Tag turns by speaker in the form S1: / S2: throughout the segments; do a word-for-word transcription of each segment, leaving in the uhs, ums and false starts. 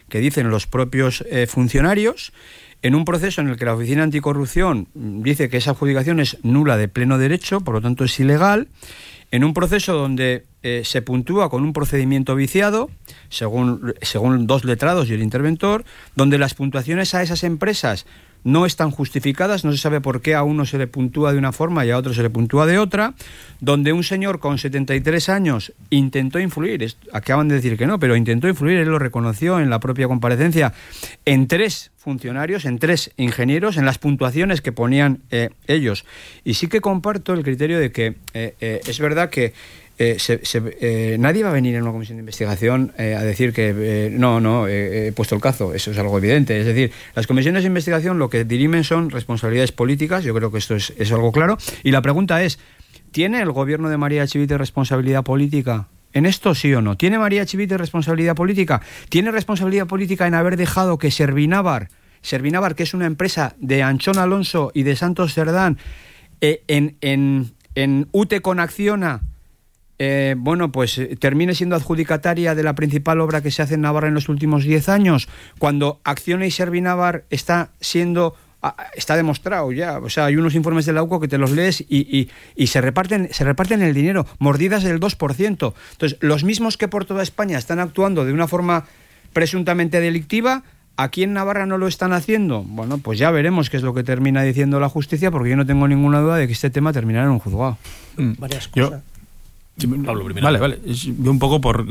S1: que dicen los propios eh, funcionarios, en un proceso en el que la Oficina Anticorrupción dice que esa adjudicación es nula de pleno derecho, por lo tanto es ilegal, en un proceso donde eh, se puntúa con un procedimiento viciado, según, según dos letrados y el interventor, donde las puntuaciones a esas empresas no están justificadas, no se sabe por qué a uno se le puntúa de una forma y a otro se le puntúa de otra, donde un señor con setenta y tres años intentó influir, acaban de decir que no, pero intentó influir, él lo reconoció en la propia comparecencia, en tres funcionarios, en tres ingenieros, en las puntuaciones que ponían eh, ellos. Y sí que comparto el criterio de que eh, eh, es verdad que Eh, se, se, eh, nadie va a venir en una comisión de investigación eh, a decir que eh, no, no, eh, he puesto el cazo, eso es algo evidente. Es decir, las comisiones de investigación lo que dirimen son responsabilidades políticas, yo creo que esto es, es algo claro, y la pregunta es, ¿tiene el gobierno de María Chivite responsabilidad política en esto, sí o no? ¿Tiene María Chivite responsabilidad política? ¿Tiene responsabilidad política en haber dejado que Servinávar, Servinávar, que es una empresa de Anchón Alonso y de Santos Cerdán, eh, en, en, en UTE con Acciona, Eh, bueno, pues eh, termine siendo adjudicataria de la principal obra que se hace en Navarra en los últimos diez años, cuando Acciona y Servinávar está siendo, ah, está demostrado ya, o sea, hay unos informes de la U C O que te los lees y, y, y se reparten se reparten el dinero, mordidas del dos por ciento. Entonces, los mismos que por toda España están actuando de una forma presuntamente delictiva, ¿aquí en Navarra no lo están haciendo? Bueno, pues ya veremos qué es lo que termina diciendo la justicia, porque yo no tengo ninguna duda de que este tema terminará en un juzgado.
S2: Mm. Varias cosas. Yo...
S3: Pablo, primero.
S2: Vale, vale. Yo un poco por...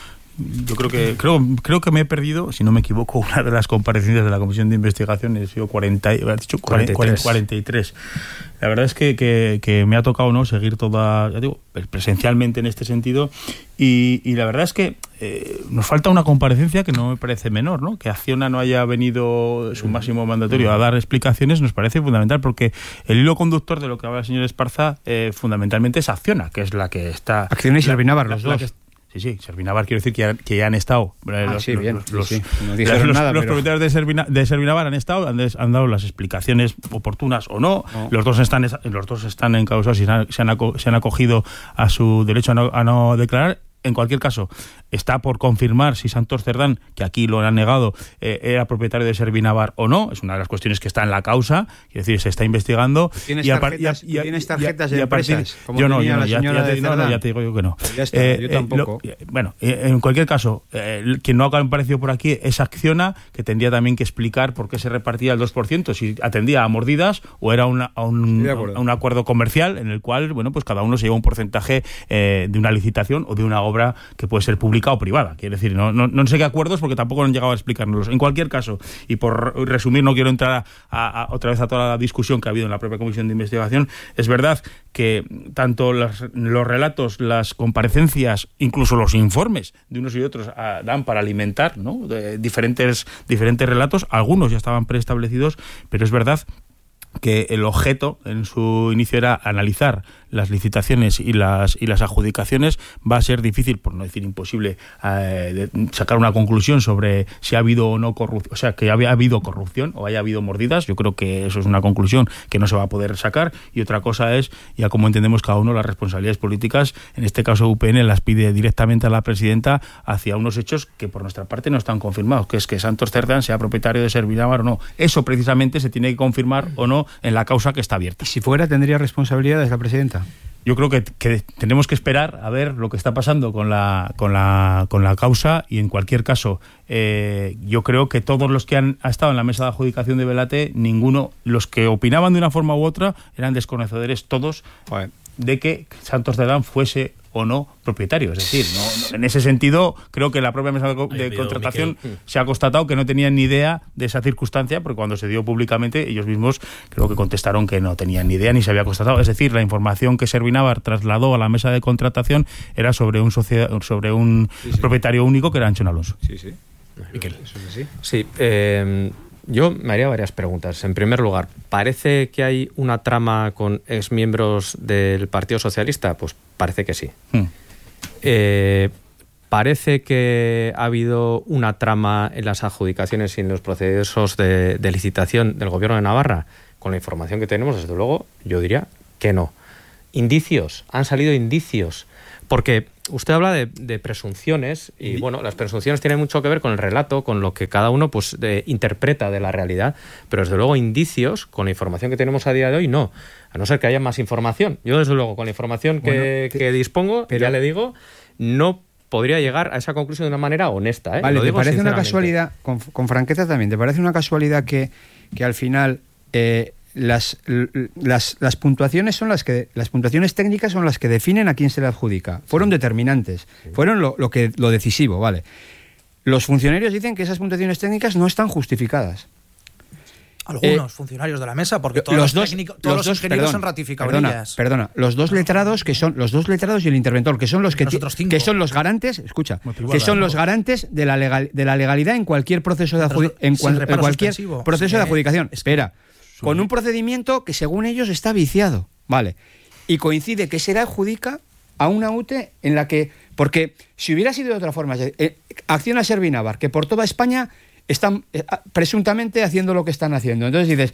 S2: Yo creo que creo creo que me he perdido, si no me equivoco, una de las comparecencias de la Comisión de Investigación, he sido cuarenta, he dicho cuarenta, cuarenta y tres. La verdad es que, que, que me ha tocado, ¿no?, seguir toda, ya digo, presencialmente en este sentido, y, y la verdad es que eh, nos falta una comparecencia que no me parece menor, ¿no? Que Acciona no haya venido su máximo mandatario a dar explicaciones nos parece fundamental, porque el hilo conductor de lo que habla el señor Esparza eh, fundamentalmente es Acciona, que es la que está...
S1: Acciona y Servinávar, los dos.
S2: Sí, sí, Servinávar quiero decir que ya, que ya han estado.
S1: Ah,
S2: los,
S1: sí, bien,
S2: los, los,
S1: sí, sí. No
S2: los,
S1: nada,
S2: los
S1: pero...
S2: propietarios de, Servina, de Servinávar han estado, han, des, han dado las explicaciones oportunas o no. no. Los dos están los dos están encausados y se han, se han, aco, se han acogido a su derecho a no, a no declarar. En cualquier caso, está por confirmar si Santos Cerdán, que aquí lo han negado, eh, era propietario de Servinávar o no. Es una de las cuestiones que está en la causa. Es decir, se está investigando.
S1: ¿Tienes y tarjetas, y a, y a, ¿tienes tarjetas y a, de empresas? Partir,
S2: yo no, yo no, ya, ya, te, no, no, ya te digo yo que no.
S1: Ya está, eh, yo tampoco.
S2: Eh, lo, bueno, eh, en cualquier caso, eh, quien no ha aparecido por aquí es Acciona, que tendría también que explicar por qué se repartía el dos por ciento, si atendía a mordidas o era una, a, un, a un acuerdo comercial en el cual, bueno, pues cada uno se lleva un porcentaje eh, de una licitación o de una obra que puede ser pública o privada. Quiere decir, no, no, no sé qué acuerdos, porque tampoco han llegado a explicárnoslos. En cualquier caso, y por resumir, no quiero entrar a, a, otra vez a toda la discusión que ha habido en la propia Comisión de Investigación, es verdad que tanto las, los relatos, las comparecencias, incluso los informes de unos y otros a, dan para alimentar, ¿no?, de diferentes, diferentes relatos. Algunos ya estaban preestablecidos, pero es verdad que el objeto en su inicio era analizar las licitaciones y las y las adjudicaciones. Va a ser difícil, por no decir imposible, eh, de sacar una conclusión sobre si ha habido o no corrupción, o sea, que había habido corrupción o haya habido mordidas. Yo creo que eso es una conclusión que no se va a poder sacar, y otra cosa es, ya como entendemos cada uno, las responsabilidades políticas. En este caso U P N las pide directamente a la presidenta hacia unos hechos que por nuestra parte no están confirmados, que es que Santos Cerdán sea propietario de Servinávar o no. Eso precisamente se tiene que confirmar o no en la causa que está abierta.
S1: Si fuera, ¿tendría responsabilidades la presidenta?
S2: Yo creo que, que tenemos que esperar a ver lo que está pasando con la con la con la causa, y en cualquier caso eh, yo creo que todos los que han estado en la mesa de adjudicación de Belate, ninguno, los que opinaban de una forma u otra, eran desconocedores todos bueno. de que Santos Cerdán fuese o no propietario. Es decir, no, no, en ese sentido creo que la propia mesa de, de contratación se ha constatado que no tenían ni idea de esa circunstancia, porque cuando se dio públicamente ellos mismos creo que contestaron que no tenían ni idea ni se había constatado. Es decir, la información que Servinávar trasladó a la mesa de contratación era sobre un socia, sobre un sí, sí. propietario único, que era Anchón Alonso.
S1: Sí, sí. Miquel. Eso es así.
S4: Sí, eh, yo me haría varias preguntas. En primer lugar, ¿parece que hay una trama con exmiembros del Partido Socialista? Pues parece que sí. Hmm. Eh, ¿Parece que ha habido una trama en las adjudicaciones y en los procesos de, de licitación del Gobierno de Navarra? Con la información que tenemos, desde luego, yo diría que no. ¿Indicios? ¿Han salido indicios? Porque usted habla de, de presunciones y, bueno, las presunciones tienen mucho que ver con el relato, con lo que cada uno pues de, interpreta de la realidad, pero desde luego indicios, con la información que tenemos a día de hoy, no. A no ser que haya más información. Yo, desde luego, con la información que, bueno, que, que dispongo, pero ya le digo, no podría llegar a esa conclusión de una manera honesta. ¿eh?
S1: Vale, ¿te parece una casualidad, con, con franqueza también, te parece una casualidad que, que al final eh, las, las, las puntuaciones son las que, las puntuaciones técnicas son las que definen a quién se le adjudica? Fueron determinantes, sí. fueron lo, lo, que, lo decisivo, vale. Los funcionarios dicen que esas puntuaciones técnicas no están justificadas.
S3: Algunos eh, funcionarios de la mesa, porque todos los, los, técnicos, todos los, los ingenieros perdón, son ratificables.
S1: Perdona, perdona, los dos letrados que son los dos letrados y el interventor, que son los que, que son los garantes, escucha, que son los garantes de la legal, de la legalidad en cualquier proceso de adjudicación, en, cual, en cualquier proceso de adjudicación. Espera, con un procedimiento que según ellos está viciado, vale, y coincide que se le adjudica a una U T E en la que, porque si hubiera sido de otra forma, eh, Acciona Servinavar, que por toda España están eh, presuntamente haciendo lo que están haciendo. Entonces dices,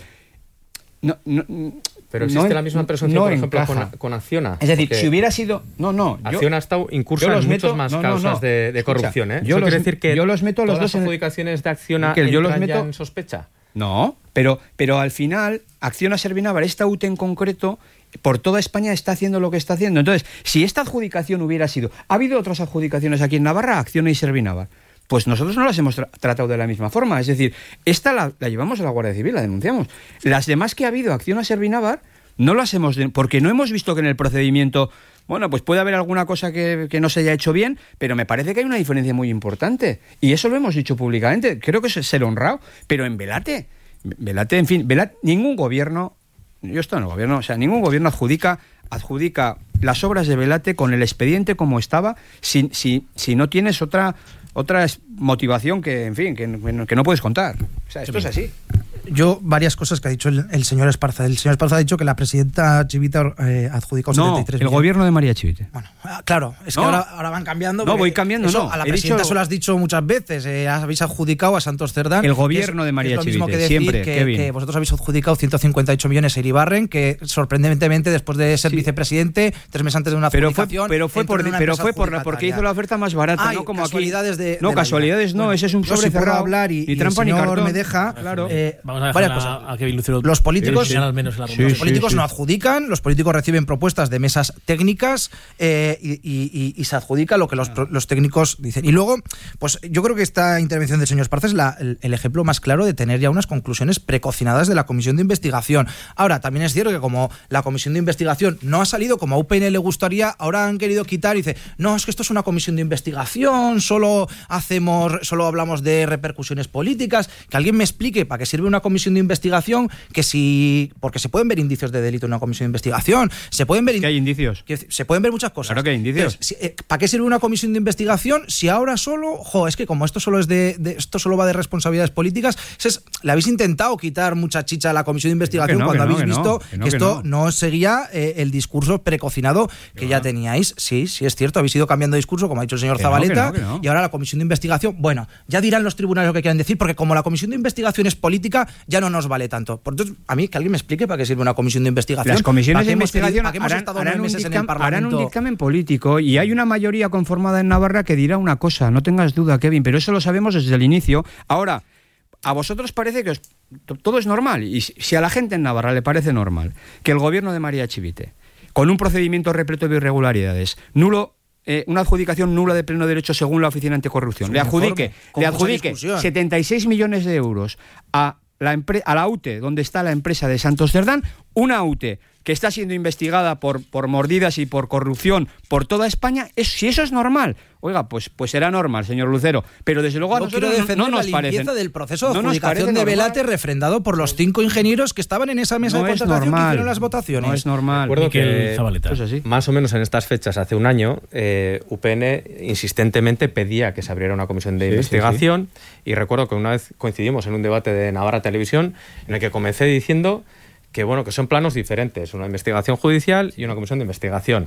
S1: no, no,
S4: pero existe
S1: no,
S4: la misma presunción,
S1: no
S4: por ejemplo,
S1: encaja.
S4: con, con Acciona.
S1: Es decir, si hubiera sido... No, no.
S4: Yo, Acciona ha estado incursa en muchas más no, no, causas no. de, de corrupción. ¿eh?
S1: Yo
S4: Eso
S1: los,
S4: quiere decir que
S1: yo los meto
S4: todas
S1: los dos
S4: las adjudicaciones de Acciona
S1: que yo los meto
S4: en sospecha.
S1: No, pero, pero al final, Acciona Servinavar, esta U T E en concreto, por toda España está haciendo lo que está haciendo. Entonces, si esta adjudicación hubiera sido... Ha habido otras adjudicaciones aquí en Navarra, Acciona y Servinavar. Pues nosotros no las hemos tra- tratado de la misma forma. Es decir, esta la, la llevamos a la Guardia Civil, la denunciamos. Las demás que ha habido, Acciona Servinavar, no las hemos... De- porque no hemos visto que en el procedimiento... Bueno, pues puede haber alguna cosa que, que no se haya hecho bien, pero me parece que hay una diferencia muy importante. Y eso lo hemos dicho públicamente. Creo que es ser honrado. Pero en Velate, Velate, en fin, Velate, ningún gobierno... Yo estoy en el gobierno, o sea, ningún gobierno adjudica... adjudica las obras de Velate con el expediente como estaba, si, si, si no tienes otra... otra motivación que, en fin, que, que no puedes contar. O sea, esto es así.
S3: Yo, varias cosas que ha dicho el, el señor Esparza. El señor Esparza ha dicho que la presidenta Chivita eh, adjudicó
S1: no,
S3: setenta y tres
S1: el
S3: millones.
S1: Gobierno de María Chivite.
S3: Bueno, claro, es que
S1: no.
S3: ahora, ahora van cambiando.
S1: No, voy cambiando,
S3: eso,
S1: no.
S3: A la
S1: He
S3: presidenta
S1: dicho...
S3: se lo has dicho muchas veces. Eh, habéis adjudicado a Santos Cerdán.
S1: El Gobierno
S3: es,
S1: de María
S3: Chivite.
S1: Es lo mismo
S3: que decir
S1: siempre,
S3: que,
S1: Kevin.
S3: que vosotros habéis adjudicado ciento cincuenta y ocho millones a Iribarren, que sorprendentemente, después de ser sí. vicepresidente, tres meses antes de una
S1: pero
S3: adjudicación...
S1: Fue, pero fue, por, pero fue por, porque hizo la oferta más barata,
S3: Ay,
S1: no como
S3: casualidades
S1: aquí.
S3: De,
S1: no,
S3: de
S1: casualidades no, bueno, ese es un sobre cerrado.
S3: Hablar y,
S1: ni trampa
S3: y el
S1: ni cartón.
S3: Me deja,
S1: claro.
S3: eh,
S5: Vamos a dejar a, a Kevin Lucero.
S3: Los políticos,
S5: sí, sí. Al menos la
S3: sí, los políticos
S1: sí, sí.
S3: no adjudican, los políticos reciben propuestas de mesas técnicas eh, y, y, y se adjudica lo que los, los técnicos dicen. Y luego, pues yo creo que esta intervención del señor Esparza es la, el, el ejemplo más claro de tener ya unas conclusiones precocinadas de la comisión de investigación. Ahora, también es cierto que como la comisión de investigación no ha salido como a U P N le gustaría, ahora han querido quitar y dice, no, es que esto es una comisión de investigación, solo hacemos, solo hablamos de repercusiones políticas. Que alguien me explique para qué sirve una comisión de investigación, que si, porque se pueden ver indicios de delito en una comisión de investigación, se pueden ver...
S1: ¿Qué hay indicios?
S3: Que se pueden ver muchas cosas.
S1: Claro que hay indicios.
S3: Entonces, si, eh, ¿para qué sirve una comisión de investigación si ahora solo, jo, es que como esto solo es de, de esto solo va de responsabilidades políticas, es, le habéis intentado quitar mucha chicha a la comisión de investigación
S1: no,
S3: cuando
S1: no,
S3: habéis
S1: que
S3: visto
S1: no, que, no,
S3: que esto
S1: que no.
S3: no seguía eh, el discurso precocinado que
S1: que
S3: ya
S1: va.
S3: teníais. Sí, sí es cierto, habéis ido cambiando de discurso, como ha dicho el señor
S1: que
S3: Zabaleta,
S1: no, que no, que no.
S3: y ahora la comisión de investigación, bueno, ya dirán los tribunales lo que quieran decir, porque como la comisión de investigación es política, ya no nos vale tanto. Por entonces, a mí que alguien me explique para qué sirve una comisión de investigación.
S1: Las comisiones de investigación
S3: harán,
S1: harán, un dictamen, harán un dictamen político y hay una mayoría conformada en Navarra que dirá una cosa, no tengas duda, Kevin, pero eso lo sabemos desde el inicio. Ahora, a vosotros parece que os, todo es normal, y si a la gente en Navarra le parece normal que el gobierno de María Chivite, con un procedimiento repleto de irregularidades, nulo, eh, una adjudicación nula de pleno derecho según la Oficina Anticorrupción, le adjudique, le adjudique setenta y seis millones de euros a la, empre- a la U T E, donde está la empresa de Santos Cerdán, una U T E que está siendo investigada por, por mordidas y por corrupción por toda España, es, si eso es normal, oiga, pues, pues será normal, señor Lucero, pero desde luego a
S3: no
S1: nosotros
S3: quiero
S1: no, no nos
S3: la
S1: parece.
S3: limpieza del proceso de
S1: no
S3: adjudicación de Velate refrendado por los cinco ingenieros que estaban en esa mesa
S1: no
S3: de contratación
S1: normal,
S3: que hicieron las votaciones.
S1: No es normal.
S4: Recuerdo que
S1: pues así.
S4: más o menos en estas fechas, hace un año, eh, U P N insistentemente pedía que se abriera una comisión de sí, investigación sí, sí. Y recuerdo que una vez coincidimos en un debate de Navarra Televisión en el que comencé diciendo que bueno, que son planos diferentes, una investigación judicial y una comisión de investigación.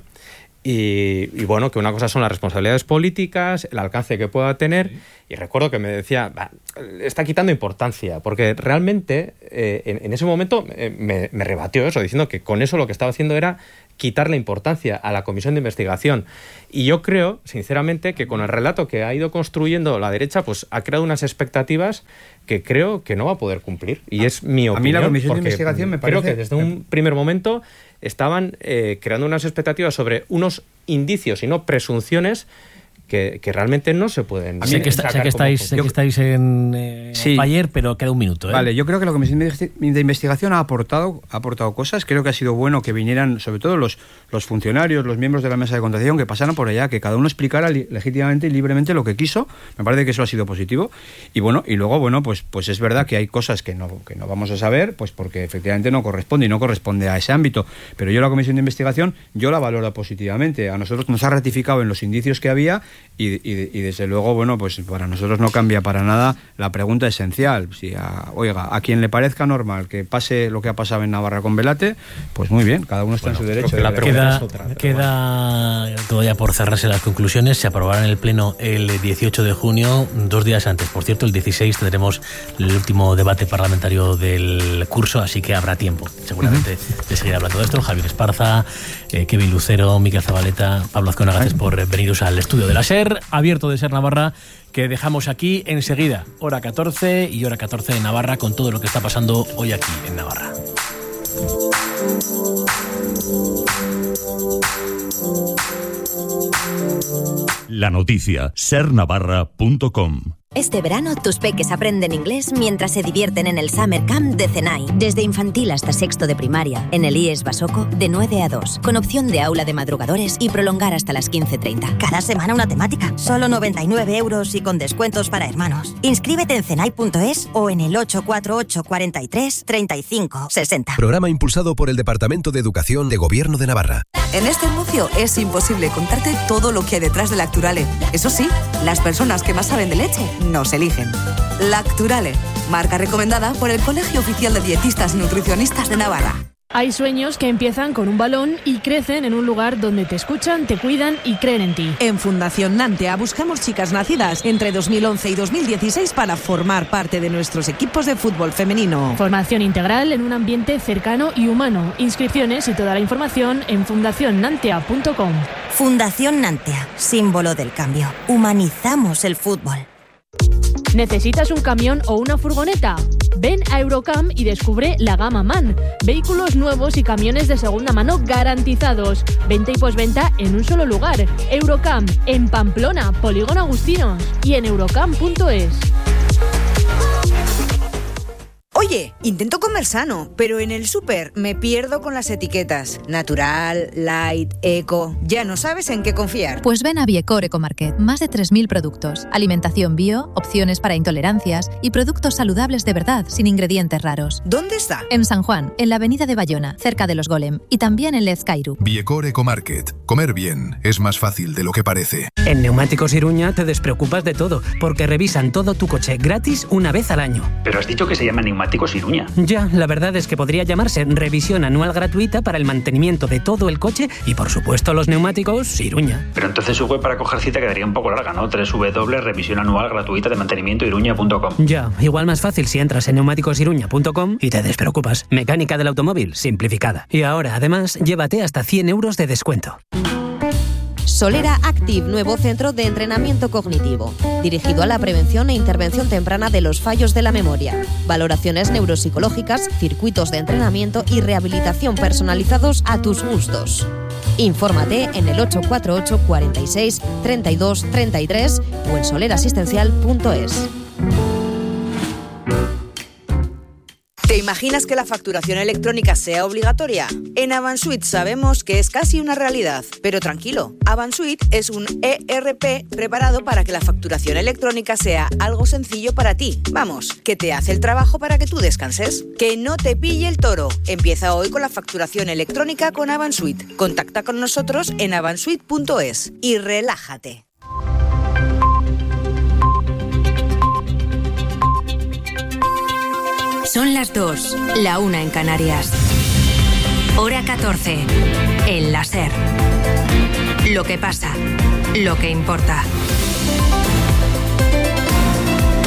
S4: Y, y bueno, que una cosa son las responsabilidades políticas, el alcance que pueda tener, sí. Y recuerdo que me decía, bah, está quitando importancia, porque realmente eh, en, en ese momento eh, me, me rebatió eso, diciendo que con eso lo que estaba haciendo era quitarle importancia a la comisión de investigación. Y yo creo, sinceramente, que con el relato que ha ido construyendo la derecha, pues ha creado unas expectativas que creo que no va a poder cumplir. Y es mi opinión.
S1: A mí la comisión de investigación me parece...
S4: Creo que desde un primer momento estaban eh, creando unas expectativas sobre unos indicios y no presunciones Que, que realmente no se pueden.
S5: Sé que, está, sé que estáis, sé que estáis en eh, sí. Fire, pero queda un minuto. ¿eh?
S1: Vale, yo creo que la Comisión de Investigación ha aportado, ha aportado cosas. Creo que ha sido bueno que vinieran, sobre todo los, los funcionarios, los miembros de la mesa de contratación, que pasaran por allá, que cada uno explicara li, legítimamente y libremente lo que quiso. Me parece que eso ha sido positivo. Y bueno, y luego, bueno, pues, pues es verdad que hay cosas que no, que no vamos a saber, pues porque efectivamente no corresponde y no corresponde a ese ámbito. Pero yo la Comisión de Investigación, yo la valoro positivamente. A nosotros nos ha ratificado en los indicios que había y, y, y desde luego, bueno, pues para nosotros no cambia para nada la pregunta esencial. Si a, oiga, a quien le parezca normal que pase lo que ha pasado en Navarra con Velate, pues muy bien, cada uno está bueno, en su derecho.
S5: De la queda, otra, queda bueno. Todavía por cerrarse las conclusiones. Se aprobará en el Pleno el dieciocho de junio, dos días antes. Por cierto, el dieciséis tendremos el último debate parlamentario del curso, así que habrá tiempo, seguramente, uh-huh. de seguir hablando de esto. Javier Esparza, eh, Kevin Lucero, Miquel Zabaleta, Pablo Azcona, gracias por veniros al estudio de la SER, abierto de SER Navarra, que dejamos aquí enseguida, hora catorce y hora catorce de Navarra, con todo lo que está pasando hoy aquí en Navarra.
S6: La noticia, ser navarra punto com.
S7: Este verano tus peques aprenden inglés mientras se divierten en el Summer Camp de CENAI. Desde infantil hasta sexto de primaria, en el I E S Basoco, de nueve a dos, con opción de aula de madrugadores y prolongar hasta las quince treinta.
S8: Cada semana una temática, solo noventa y nueve euros y con descuentos para hermanos. Inscríbete en cenai punto es o en el ocho cuatro ocho, cuarenta y tres, treinta y cinco, sesenta.
S9: Programa impulsado por el Departamento de Educación de Gobierno de Navarra.
S10: En este anuncio es imposible contarte todo lo que hay detrás de Lacturale. Eso sí, las personas que más saben de leche nos eligen. Lacturale, marca recomendada por el Colegio Oficial de Dietistas y Nutricionistas de Navarra.
S11: Hay sueños que empiezan con un balón y crecen en un lugar donde te escuchan, te cuidan y creen en ti.
S12: En Fundación Nantea buscamos chicas nacidas entre dos mil once y dos mil dieciséis para formar parte de nuestros equipos de fútbol femenino.
S11: Formación integral en un ambiente cercano y humano. Inscripciones y toda la información en fundación nantea punto com.
S8: Fundación Nantea, símbolo del cambio. Humanizamos el fútbol.
S11: ¿Necesitas un camión o una furgoneta? Ven a Eurocam y descubre la gama MAN. Vehículos nuevos y camiones de segunda mano garantizados. Venta y posventa en un solo lugar. Eurocam, en Pamplona, Polígono Agustinos y en eurocam punto es.
S13: Oye, intento comer sano, pero en el súper me pierdo con las etiquetas. Natural, light, eco... Ya no sabes en qué confiar.
S14: Pues ven a Biecor Ecomarket. Más de tres mil productos. Alimentación bio, opciones para intolerancias y productos saludables de verdad, sin ingredientes raros.
S13: ¿Dónde está?
S14: En San Juan, en la avenida de Bayona, cerca de Los Golem. Y también en Lezcairu.
S15: Biecor Ecomarket. Comer bien es más fácil de lo que parece.
S16: En Neumáticos Iruña te despreocupas de todo, porque revisan todo tu coche gratis una vez al año.
S17: Pero has dicho que se llama Neumáticos Iruña.
S16: Ya, la verdad es que podría llamarse revisión anual gratuita para el mantenimiento de todo el coche y, por supuesto, los neumáticos Iruña.
S17: Pero entonces su web para coger cita quedaría un poco larga, ¿no? doble u doble u doble u punto revisión anual gratuita de mantenimiento iruña punto com.
S16: Ya, igual más fácil si entras en neumáticos iruña punto com y te despreocupas. Mecánica del automóvil simplificada. Y ahora, además, llévate hasta cien euros de descuento.
S18: Solera Active, nuevo centro de entrenamiento cognitivo, dirigido a la prevención e intervención temprana de los fallos de la memoria, valoraciones neuropsicológicas, circuitos de entrenamiento y rehabilitación personalizados a tus gustos. Infórmate en el ocho cuatro ocho, cuarenta y seis, treinta y dos, treinta y tres o en solerasistencial punto es.
S13: ¿Te imaginas que la facturación electrónica sea obligatoria? En Avansuit sabemos que es casi una realidad, pero tranquilo, Avansuit es un E R P preparado para que la facturación electrónica sea algo sencillo para ti. Vamos, que te hace el trabajo para que tú descanses. Que no te pille el toro. Empieza hoy con la facturación electrónica con Avansuit. Contacta con nosotros en avansuit punto es y relájate.
S19: Son las dos, la una en Canarias. Hora catorce, en la SER. Lo que pasa, lo que importa.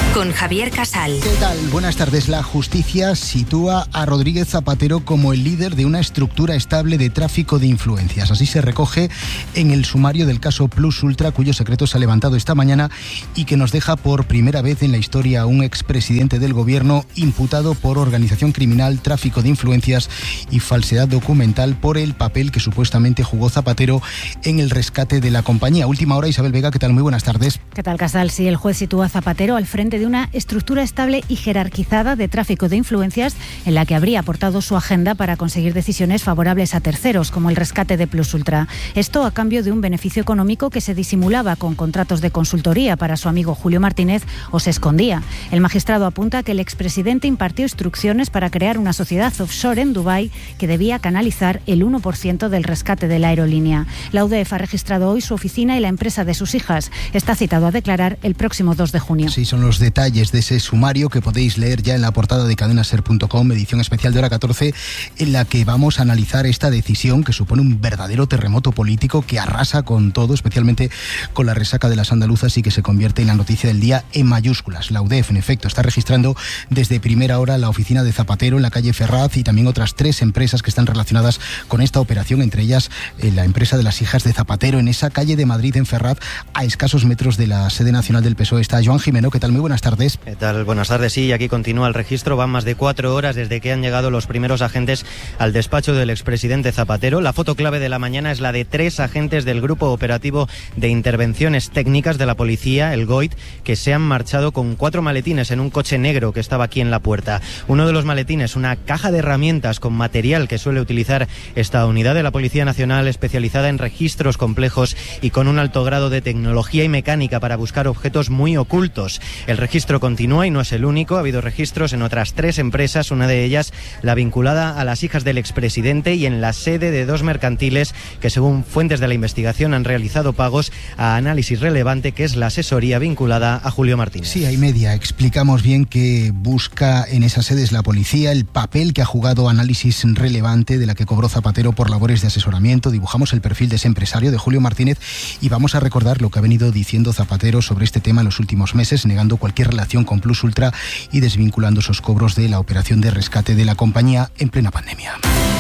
S19: con Javier Casal.
S20: ¿Qué tal? Buenas tardes. La justicia sitúa a Rodríguez Zapatero como el líder de una estructura estable de tráfico de influencias. Así se recoge en el sumario del caso Plus Ultra, cuyo secreto se ha levantado esta mañana y que nos deja por primera vez en la historia a un expresidente del gobierno imputado por organización criminal, tráfico de influencias y falsedad documental por el papel que supuestamente jugó Zapatero en el rescate de la compañía. Última hora, Isabel Vega, ¿qué tal? Muy buenas tardes.
S21: ¿Qué tal, Casal? Sí, el juez sitúa a Zapatero al frente de una estructura estable y jerarquizada de tráfico de influencias en la que habría aportado su agenda para conseguir decisiones favorables a terceros, como el rescate de Plus Ultra. Esto a cambio de un beneficio económico que se disimulaba con contratos de consultoría para su amigo Julio Martínez o se escondía. El magistrado apunta que el expresidente impartió instrucciones para crear una sociedad offshore en Dubái que debía canalizar el uno por ciento del rescate de la aerolínea. La U D E F ha registrado hoy su oficina y la empresa de sus hijas. Está citado a declarar el próximo dos de junio.
S20: Sí, son los detalles de ese sumario que podéis leer ya en la portada de cadena ser punto com, edición especial de hora catorce, en la que vamos a analizar esta decisión que supone un verdadero terremoto político que arrasa con todo, especialmente con la resaca de las andaluzas, y que se convierte en la noticia del día en mayúsculas. La U D E F, en efecto, está registrando desde primera hora la oficina de Zapatero en la calle Ferraz y también otras tres empresas que están relacionadas con esta operación, entre ellas eh, la empresa de las hijas de Zapatero, en esa calle de Madrid, en Ferraz, a escasos metros de la sede nacional del P S O E. Está Joan Jimeno. ¿Qué tal? Muy buenas tardes.
S22: ¿Qué tal? Buenas tardes. Sí, aquí continúa el registro. Van más de cuatro horas desde que han llegado los primeros agentes al despacho del expresidente Zapatero. La foto clave de la mañana es la de tres agentes del Grupo Operativo de Intervenciones Técnicas de la Policía, el G O I T, que se han marchado con cuatro maletines en un coche negro que estaba aquí en la puerta. Uno de los maletines, una caja de herramientas con material que suele utilizar esta unidad de la Policía Nacional, especializada en registros complejos y con un alto grado de tecnología y mecánica para buscar objetos muy ocultos. El registro continúa y no es el único. Ha habido registros en otras tres empresas, una de ellas la vinculada a las hijas del expresidente y en la sede de dos mercantiles que, según fuentes de la investigación, han realizado pagos a Análisis Relevante, que es la asesoría vinculada a Julio Martínez.
S20: Sí, hay media. Explicamos bien que busca en esas sedes la policía, el papel que ha jugado Análisis Relevante, de la que cobró Zapatero por labores de asesoramiento. Dibujamos el perfil de ese empresario, de Julio Martínez, y vamos a recordar lo que ha venido diciendo Zapatero sobre este tema en los últimos meses, negando cualquier relación con Plus Ultra y desvinculando esos cobros de la operación de rescate de la compañía en plena pandemia.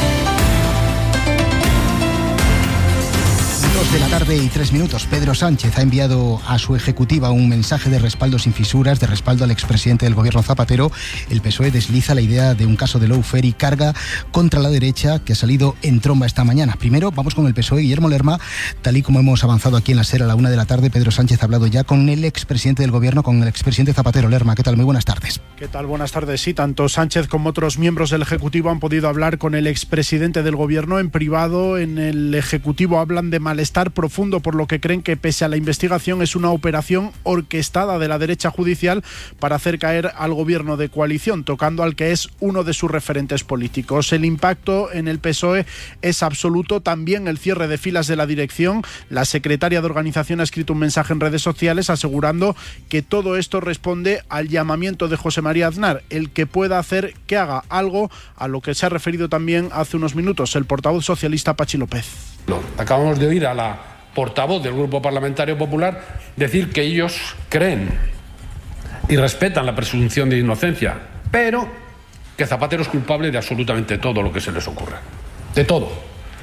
S20: Dos de la tarde y tres minutos. Pedro Sánchez ha enviado a su ejecutiva un mensaje de respaldo sin fisuras, de respaldo al expresidente del gobierno Zapatero. El P S O E desliza la idea de un caso de lawfare y carga contra la derecha que ha salido en tromba esta mañana. Primero vamos con el P S O E. Guillermo Lerma, tal y como hemos avanzado aquí en la SER a la una de la tarde, Pedro Sánchez ha hablado ya con el expresidente del gobierno, con el expresidente Zapatero. Lerma, ¿qué tal? Muy buenas tardes.
S23: ¿Qué tal? Buenas tardes. Sí, tanto Sánchez como otros miembros del Ejecutivo han podido hablar con el expresidente del gobierno en privado. En el Ejecutivo hablan de malestar profundo por lo que creen que, pese a la investigación, es una operación orquestada de la derecha judicial para hacer caer al gobierno de coalición, tocando al que es uno de sus referentes políticos. El impacto en el P S O E es absoluto. También el cierre de filas de la dirección. La secretaria de Organización ha escrito un mensaje en redes sociales asegurando que todo esto responde al llamamiento de José María Aznar, el que pueda hacer que haga algo, a lo que se ha referido también hace unos minutos el portavoz socialista Pachi López.
S24: Acabamos de oír a la portavoz del Grupo Parlamentario Popular decir que ellos creen y respetan la presunción de inocencia, pero que Zapatero es culpable de absolutamente todo lo que se les ocurra. De todo.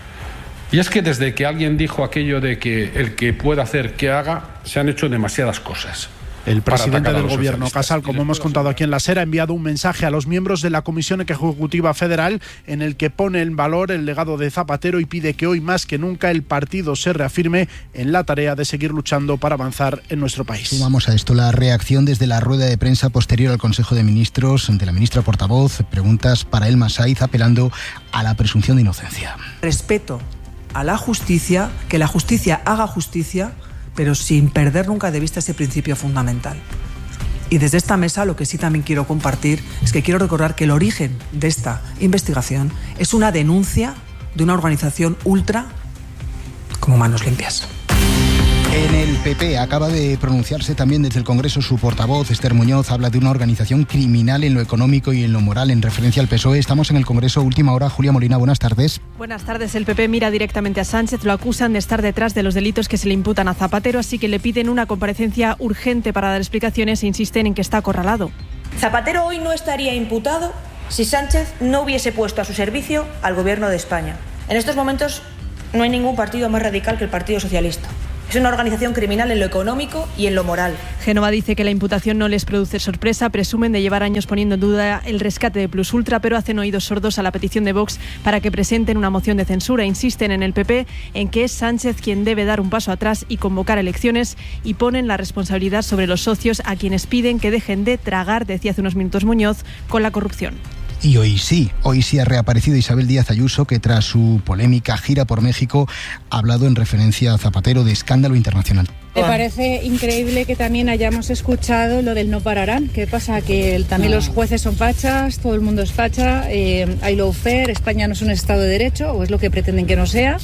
S24: Y es que desde que alguien dijo aquello de que el que pueda hacer que haga, se han hecho demasiadas cosas.
S23: El presidente del gobierno, Casal, como hemos contado aquí en la SER, ha enviado un mensaje a los miembros de la Comisión Ejecutiva Federal en el que pone en valor el legado de Zapatero y pide que hoy más que nunca el partido se reafirme en la tarea de seguir luchando para avanzar en nuestro país.
S20: Sumamos a esto la reacción desde la rueda de prensa posterior al Consejo de Ministros de la ministra portavoz. Preguntas para Elma Saiz apelando a la presunción de inocencia.
S25: Respeto a la justicia, que la justicia haga justicia, pero sin perder nunca de vista ese principio fundamental. Y desde esta mesa lo que sí también quiero compartir es que quiero recordar que el origen de esta investigación es una denuncia de una organización ultra como Manos Limpias.
S20: En el P P acaba de pronunciarse también desde el Congreso su portavoz, Esther Muñoz, habla de una organización criminal en lo económico y en lo moral en referencia al P S O E. Estamos en el Congreso, última hora. Julia Molina, buenas tardes.
S1: Buenas tardes. El P P mira directamente a Sánchez, lo acusan de estar detrás de los delitos que se le imputan a Zapatero, así que le piden una comparecencia urgente para dar explicaciones e insisten en que está acorralado.
S2: Zapatero hoy no estaría imputado si Sánchez no hubiese puesto a su servicio al Gobierno de España. En estos momentos no hay ningún partido más radical que el Partido Socialista. Es una organización criminal en lo económico y en lo moral.
S1: Génova dice que la imputación no les produce sorpresa, presumen de llevar años poniendo en duda el rescate de Plus Ultra, pero hacen oídos sordos a la petición de Vox para que presenten una moción de censura. Insisten en el P P en que es Sánchez quien debe dar un paso atrás y convocar elecciones, y ponen la responsabilidad sobre los socios, a quienes piden que dejen de tragar, decía hace unos minutos Muñoz, con la corrupción.
S20: Y hoy sí, hoy sí ha reaparecido Isabel Díaz Ayuso, que tras su polémica gira por México ha hablado en referencia a Zapatero de escándalo internacional.
S3: Me parece increíble que también hayamos escuchado lo del no pararán. ¿Qué pasa? Que el, también los jueces son fachas, todo el mundo es facha, eh, hay lawfare, España no es un Estado de Derecho, o es lo que pretenden que no sea.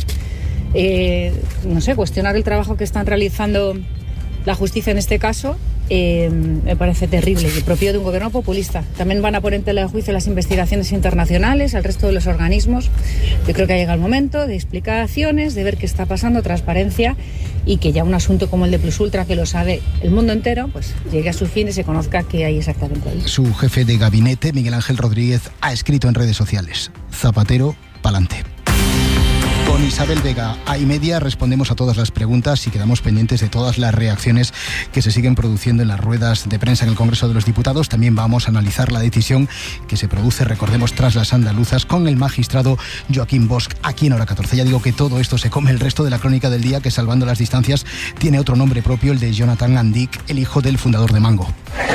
S3: Eh, no sé, cuestionar el trabajo que están realizando la justicia en este caso eh, me parece terrible y propio de un gobierno populista. También van a poner en tela de juicio las investigaciones internacionales, al resto de los organismos. Yo creo que ha llegado el momento de explicaciones, de ver qué está pasando, transparencia, y que ya un asunto como el de Plus Ultra, que lo sabe el mundo entero, pues llegue a su fin y se conozca qué hay exactamente ahí.
S20: Su jefe de gabinete, Miguel Ángel Rodríguez, ha escrito en redes sociales: Zapatero, pa'lante. Con Isabel Vega a y media respondemos a todas las preguntas y quedamos pendientes de todas las reacciones que se siguen produciendo en las ruedas de prensa en el Congreso de los Diputados. También vamos a analizar la decisión que se produce, recordemos, tras las andaluzas, con el magistrado Joaquín Bosch aquí en Hora catorce. Ya digo que todo esto se come el resto de la crónica del día, que, salvando las distancias, tiene otro nombre propio, el de Jonathan Andic, el hijo del fundador de Mango.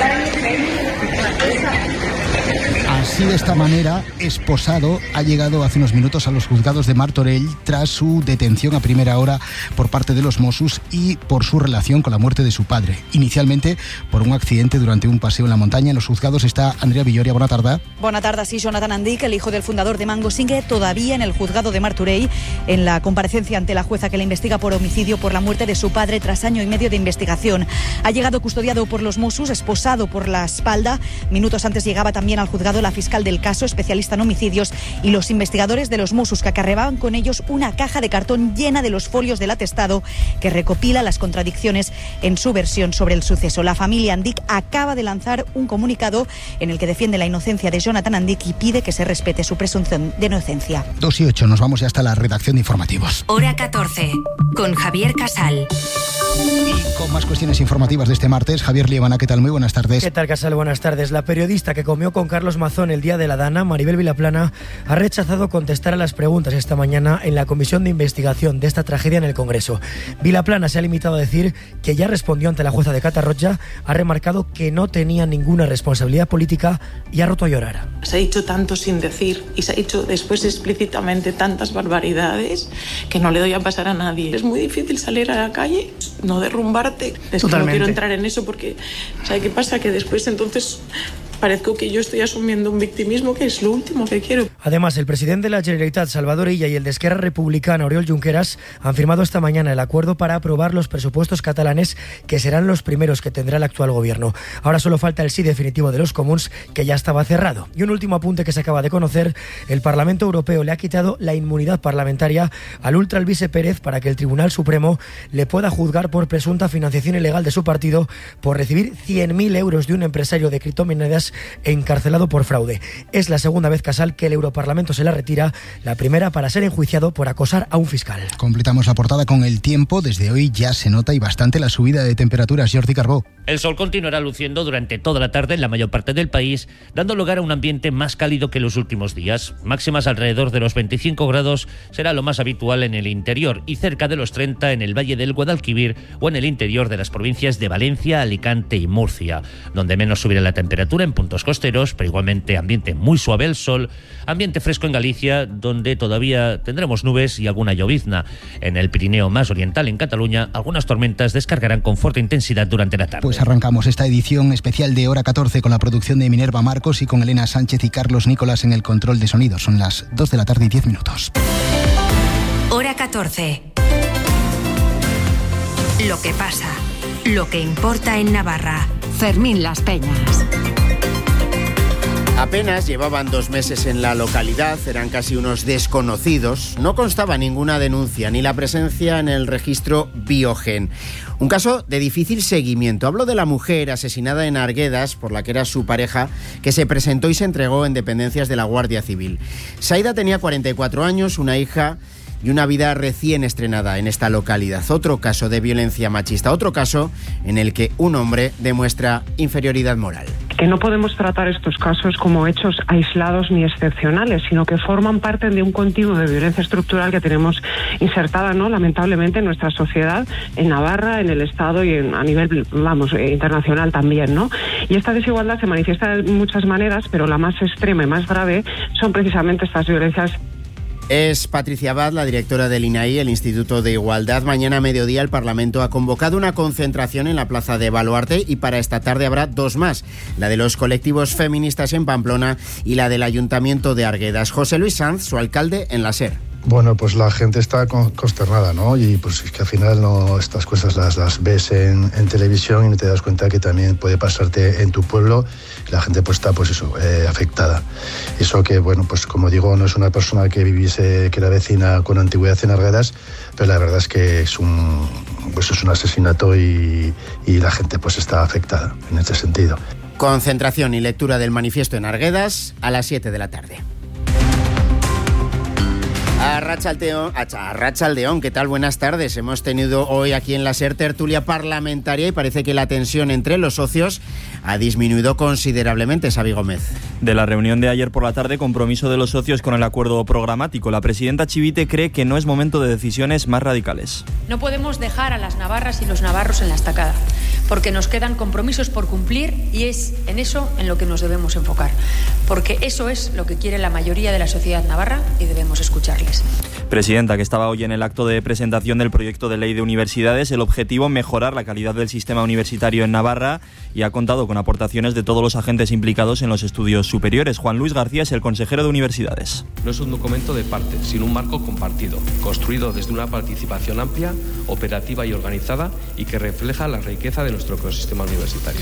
S20: Así, de esta manera, esposado ha llegado hace unos minutos a los juzgados de Martorell tras su detención a primera hora por parte de los Mossos y por su relación con la muerte de su padre. Inicialmente por un accidente durante un paseo en la montaña. En los juzgados está Andrea Villoria. Buena tarde.
S4: Buena tarde. Sí, Jonathan Andic, el hijo del fundador de Mango, sigue todavía en el juzgado de Martorell en la comparecencia ante la jueza que le investiga por homicidio por la muerte de su padre tras año y medio de investigación. Ha llegado custodiado por los Mossos, esposado por la espalda. Minutos antes llegaba también al juzgado la fiscal del caso, especialista en homicidios, y los investigadores de los Mossos, que acarreaban con ellos una caja de cartón llena de los folios del atestado que recopila las contradicciones en su versión sobre el suceso. La familia Andic acaba de lanzar un comunicado en el que defiende la inocencia de Jonathan Andic y pide que se respete su presunción de inocencia.
S20: dos y ocho, nos vamos ya hasta la redacción de informativos.
S19: Hora catorce, con Javier Casal.
S20: Y con más cuestiones informativas de este martes, Javier Liebana, ¿qué tal? Muy buenas tardes.
S5: ¿Qué tal, Casal? Buenas tardes. La periodista que comió con Carlos Mazón el día de la Dana, Maribel Vilaplana, ha rechazado contestar a las preguntas esta mañana en la comisión de investigación de esta tragedia en el Congreso. Vilaplana se ha limitado a decir que ya respondió ante la jueza de Catarroja, ha remarcado que no tenía ninguna responsabilidad política y ha roto a llorar.
S26: Se ha dicho tanto sin decir y se ha dicho después explícitamente tantas barbaridades que no le doy a pasar a nadie. Es muy difícil salir a la calle, no derrumbarte. Es que no quiero entrar en eso porque, ¿sabe qué pasa? Que después entonces parezco que yo estoy asumiendo un victimismo que es lo último que quiero.
S5: Además, el presidente de la Generalitat, Salvador Illa, y el de Esquerra Republicana, Oriol Junqueras, han firmado esta mañana el acuerdo para aprobar los presupuestos catalanes, que serán los primeros que tendrá el actual gobierno. Ahora solo falta el sí definitivo de los comuns, que ya estaba cerrado. Y un último apunte que se acaba de conocer: el Parlamento Europeo le ha quitado la inmunidad parlamentaria al ultra Alvise Pérez para que el Tribunal Supremo le pueda juzgar por presunta financiación ilegal de su partido por recibir cien mil euros de un empresario de criptomonedas encarcelado por fraude. Es la segunda vez, Casal, que el Europarlamento se la retira, la primera para ser enjuiciado por acosar a un fiscal.
S20: Completamos la portada con el tiempo. Desde hoy ya se nota y bastante la subida de temperaturas. Jordi Carbó.
S27: El sol continuará luciendo durante toda la tarde en la mayor parte del país, dando lugar a un ambiente más cálido que los últimos días. Máximas alrededor de los veinticinco grados será lo más habitual en el interior y cerca de los treinta en el Valle del Guadalquivir o en el interior de las provincias de Valencia, Alicante y Murcia. Donde menos subirá la temperatura en puntos costeros, pero igualmente ambiente muy suave el sol, ambiente fresco en Galicia, donde todavía tendremos nubes y alguna llovizna. En el Pirineo más oriental, en Cataluña, algunas tormentas descargarán con fuerte intensidad durante la tarde.
S20: Pues arrancamos esta edición especial de Hora catorce con la producción de Minerva Marcos y con Elena Sánchez y Carlos Nicolás en el control de sonido. Son las dos de la tarde y diez minutos.
S19: Hora catorce. Lo que pasa, lo que importa en Navarra. Fermín Las Peñas.
S6: Apenas llevaban dos meses en la localidad, eran casi unos desconocidos. No constaba ninguna denuncia ni la presencia en el registro Biogen. Un caso de difícil seguimiento. Hablo de la mujer asesinada en Arguedas por la que era su pareja, que se presentó y se entregó en dependencias de la Guardia Civil. Saida tenía cuarenta y cuatro años, una hija y una vida recién estrenada en esta localidad. Otro caso de violencia machista, otro caso en el que un hombre demuestra inferioridad moral.
S7: Que no podemos tratar estos casos como hechos aislados ni excepcionales, sino que forman parte de un continuo de violencia estructural que tenemos insertada, ¿no?, lamentablemente en nuestra sociedad, en Navarra, en el Estado y en, a nivel, vamos, internacional también, ¿no? Y esta desigualdad se manifiesta de muchas maneras, pero la más extrema y más grave son precisamente estas violencias.
S6: Es Patricia Abad, la directora del I N A I, el Instituto de Igualdad. Mañana a mediodía el Parlamento ha convocado una concentración en la plaza de Baluarte y para esta tarde habrá dos más, la de los colectivos feministas en Pamplona y la del Ayuntamiento de Arguedas. José Luis Sanz, su alcalde en la SER.
S8: Bueno, pues la gente está consternada, ¿no? Y pues es que al final no estas cosas las, las ves en, en televisión y no te das cuenta que también puede pasarte en tu pueblo. La gente pues está pues eso, eh, afectada. Eso que, bueno, pues como digo, no es una persona que viviese, que era vecina con antigüedad en Arguedas, pero la verdad es que es un, pues es un asesinato y, y la gente pues está afectada en este sentido.
S6: Concentración y lectura del manifiesto en Arguedas a las siete de la tarde. Arratsaldeon, Arratsaldeon, ¿qué tal? Buenas tardes. Hemos tenido hoy aquí en la SER tertulia parlamentaria y parece que la tensión entre los socios ha disminuido considerablemente. Xavi Gómez.
S9: De la reunión de ayer por la tarde, compromiso de los socios con el acuerdo programático. La presidenta Chivite cree que no es momento de decisiones más radicales.
S10: No podemos dejar a las navarras y los navarros en la estacada, porque nos quedan compromisos por cumplir y es en eso en lo que nos debemos enfocar, porque eso es lo que quiere la mayoría de la sociedad navarra y debemos escucharles.
S9: Presidenta, que estaba hoy en el acto de presentación del proyecto de ley de universidades, el objetivo mejorar la calidad del sistema universitario en Navarra y ha contado con aportaciones de todos los agentes implicados en los estudios superiores. Juan Luis García es el consejero de Universidades.
S11: No es un documento de parte, sino un marco compartido, construido desde una participación amplia, operativa y organizada y que refleja la riqueza de nuestro ecosistema universitario.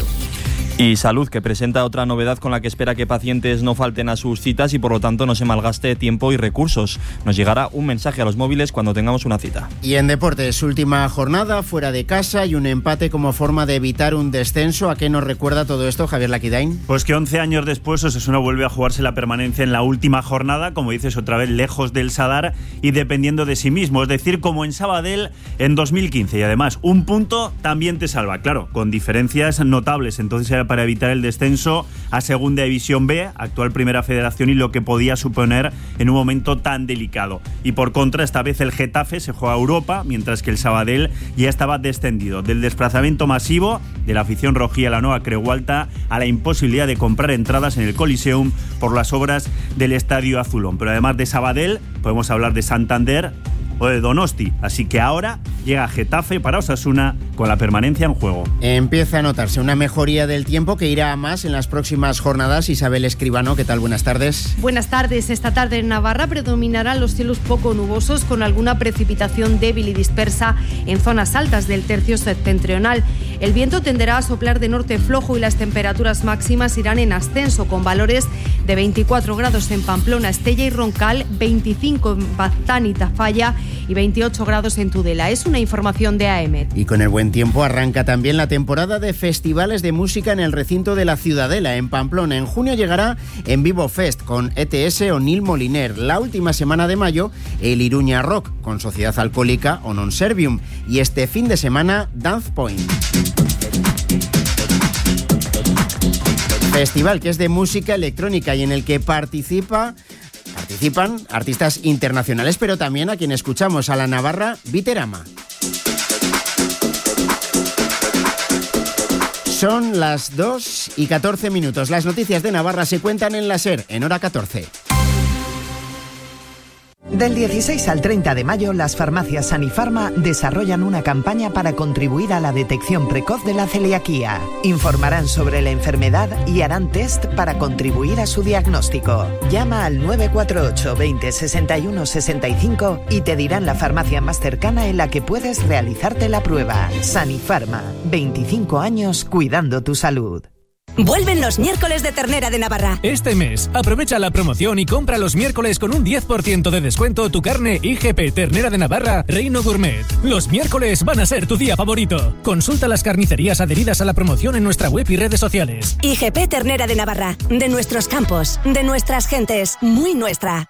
S9: Y Salud, que presenta otra novedad con la que espera que pacientes no falten a sus citas y por lo tanto no se malgaste tiempo y recursos. Nos llegará un mensaje a los móviles cuando tengamos una cita.
S6: Y en deportes, última jornada fuera de casa y un empate como forma de evitar un descenso. ¿A qué nos recuerda todo esto, Javier Laquidain?
S12: Pues que once años después Osasuna vuelve a jugarse la permanencia en la última jornada, como dices, otra vez lejos del Sadar y dependiendo de sí mismo, es decir, como en Sabadell en dos mil quince. Y además, un punto también te salva, claro, con diferencias notables. Entonces era para evitar el descenso a Segunda División B, actual Primera Federación, y lo que podía suponer en un momento tan delicado. Y por contra, esta vez el Getafe se juega a Europa, mientras que el Sabadell ya estaba descendido. Del desplazamiento masivo de la afición rojilla a la nueva Creu Alta a la imposibilidad de comprar entradas en el Coliseum por las obras del Estadio Azulón. Pero además de Sabadell, podemos hablar de Santander o de Donosti. Así que ahora llega Getafe para Osasuna con la permanencia en juego.
S6: Empieza a notarse una mejoría del tiempo que irá a más en las próximas jornadas. Isabel Escribano, ¿qué tal? Buenas tardes.
S28: Buenas tardes. Esta tarde en Navarra predominarán los cielos poco nubosos con alguna precipitación débil y dispersa en zonas altas del tercio septentrional. El viento tenderá a soplar de norte flojo y las temperaturas máximas irán en ascenso con valores de veinticuatro grados en Pamplona, Estella y Roncal, veinticinco en Baztán y Tafalla y veintiocho grados en Tudela. Es una información de A E M E T.
S6: Y con el buen tiempo arranca también la temporada de festivales de música en el recinto de la Ciudadela, en Pamplona. En junio llegará En Vivo Fest con E T S o Nil Moliner. La última semana de mayo, el Iruña Rock con Sociedad Alcohólica o Non Servium. Y este fin de semana, Dance Point. Festival que es de música electrónica y en el que participa... Participan artistas internacionales, pero también a quien escuchamos, a la navarra Viterama. Son las dos y catorce minutos. Las noticias de Navarra se cuentan en la SER, en hora catorce.
S13: Del dieciséis al treinta de mayo, las farmacias Sanifarma desarrollan una campaña para contribuir a la detección precoz de la celiaquía. Informarán sobre la enfermedad y harán test para contribuir a su diagnóstico. Llama al nueve cuatro ocho veinte sesenta y uno sesenta y cinco y te dirán la farmacia más cercana en la que puedes realizarte la prueba. Sanifarma, veinticinco años cuidando tu salud.
S14: Vuelven los miércoles de ternera de Navarra.
S15: Este mes, aprovecha la promoción y compra los miércoles con un diez por ciento de descuento tu carne I G P Ternera de Navarra Reino Gourmet. Los miércoles van a ser tu día favorito. Consulta las carnicerías adheridas a la promoción en nuestra web y redes sociales.
S14: I G P Ternera de Navarra. De nuestros campos, de nuestras gentes, muy nuestra.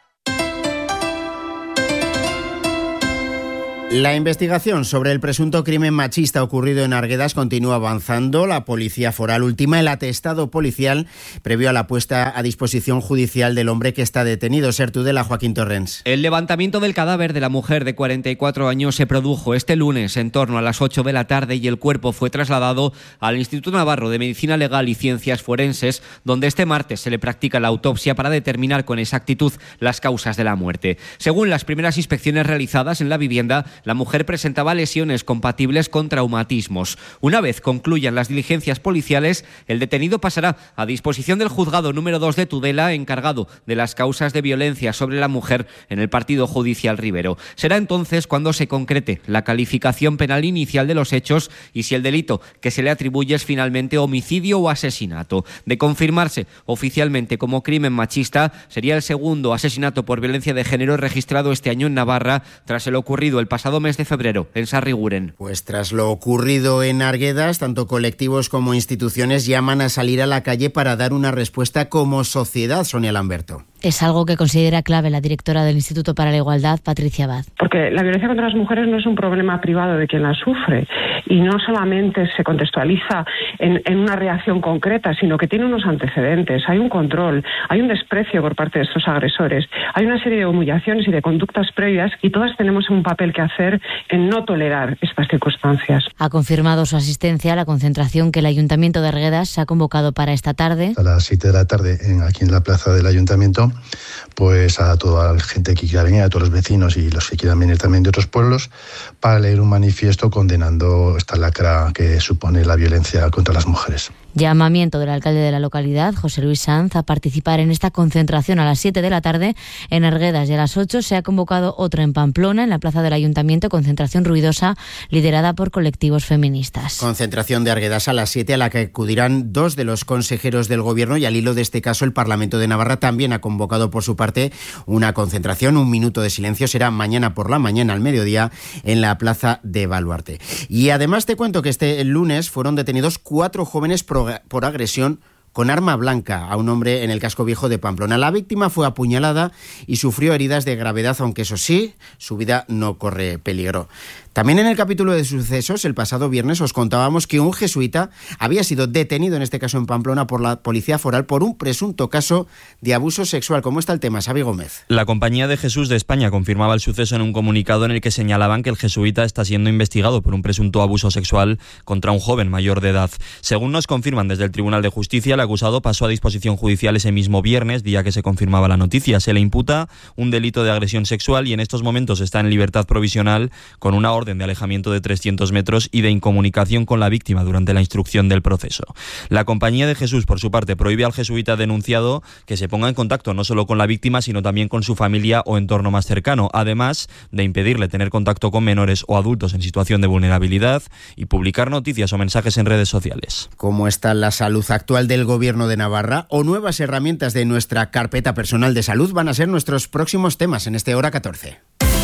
S6: La investigación sobre el presunto crimen machista ocurrido en Arguedas continúa avanzando. La Policía Foral ultima el atestado policial previo a la puesta a disposición judicial del hombre que está detenido. Ser Tudela, Joaquín Torrens.
S16: El levantamiento del cadáver de la mujer de cuarenta y cuatro años se produjo este lunes en torno a las ocho de la tarde y el cuerpo fue trasladado al Instituto Navarro de Medicina Legal y Ciencias Forenses, donde este martes se le practica la autopsia para determinar con exactitud las causas de la muerte. Según las primeras inspecciones realizadas en la vivienda, la mujer presentaba lesiones compatibles con traumatismos. Una vez concluyan las diligencias policiales, el detenido pasará a disposición del juzgado número dos de Tudela, encargado de las causas de violencia sobre la mujer en el partido judicial Ribero. Será entonces cuando se concrete la calificación penal inicial de los hechos y si el delito que se le atribuye es finalmente homicidio o asesinato. De confirmarse oficialmente como crimen machista, sería el segundo asesinato por violencia de género registrado este año en Navarra, tras el ocurrido el pasado mes de febrero en Sarriguren.
S6: Pues tras lo ocurrido en Arguedas, tanto colectivos como instituciones llaman a salir a la calle para dar una respuesta como sociedad. Sonia Lamberto.
S17: Es algo que considera clave la directora del Instituto para la Igualdad, Patricia Abad.
S7: Porque la violencia contra las mujeres no es un problema privado de quien la sufre y no solamente se contextualiza en, en una reacción concreta, sino que tiene unos antecedentes, hay un control, hay un desprecio por parte de estos agresores, hay una serie de humillaciones y de conductas previas y todas tenemos un papel que hacer en no tolerar estas circunstancias.
S17: Ha confirmado su asistencia a la concentración que el Ayuntamiento de Arguedas se ha convocado para esta tarde.
S8: A las siete de la tarde, en, aquí en la plaza del Ayuntamiento, pues a toda la gente que quiera venir, a todos los vecinos y los que quieran venir también de otros pueblos, para leer un manifiesto condenando esta lacra que supone la violencia contra las mujeres.
S17: Llamamiento del alcalde de la localidad, José Luis Sanz, a participar en esta concentración a las siete de la tarde en Arguedas y a las ocho se ha convocado otra en Pamplona, en la plaza del Ayuntamiento, concentración ruidosa liderada por colectivos feministas.
S6: Concentración de Arguedas a las siete a la que acudirán dos de los consejeros del Gobierno y al hilo de este caso el Parlamento de Navarra también ha convocado por su parte una concentración. Un minuto de silencio será mañana por la mañana al mediodía en la plaza de Baluarte. Y además te cuento que este lunes fueron detenidos cuatro jóvenes pro por agresión con arma blanca a un hombre en el casco viejo de Pamplona. La víctima fue apuñalada y sufrió heridas de gravedad, aunque eso sí, su vida no corre peligro. También en el capítulo de sucesos, el pasado viernes os contábamos que un jesuita había sido detenido, en este caso en Pamplona, por la Policía Foral por un presunto caso de abuso sexual. ¿Cómo está el tema, Xavi Gómez?
S9: La Compañía de Jesús de España confirmaba el suceso en un comunicado en el que señalaban que el jesuita está siendo investigado por un presunto abuso sexual contra un joven mayor de edad. Según nos confirman desde el Tribunal de Justicia, el acusado pasó a disposición judicial ese mismo viernes, día que se confirmaba la noticia. Se le imputa un delito de agresión sexual y en estos momentos está en libertad provisional con una orden de alejamiento de trescientos metros y de incomunicación con la víctima durante la instrucción del proceso. La Compañía de Jesús, por su parte, prohíbe al jesuita denunciado que se ponga en contacto no solo con la víctima, sino también con su familia o entorno más cercano, además de impedirle tener contacto con menores o adultos en situación de vulnerabilidad y publicar noticias o mensajes en redes sociales.
S6: ¿Cómo está la salud actual del Gobierno de Navarra o nuevas herramientas de nuestra carpeta personal de salud? Van a ser nuestros próximos temas en este Hora catorce.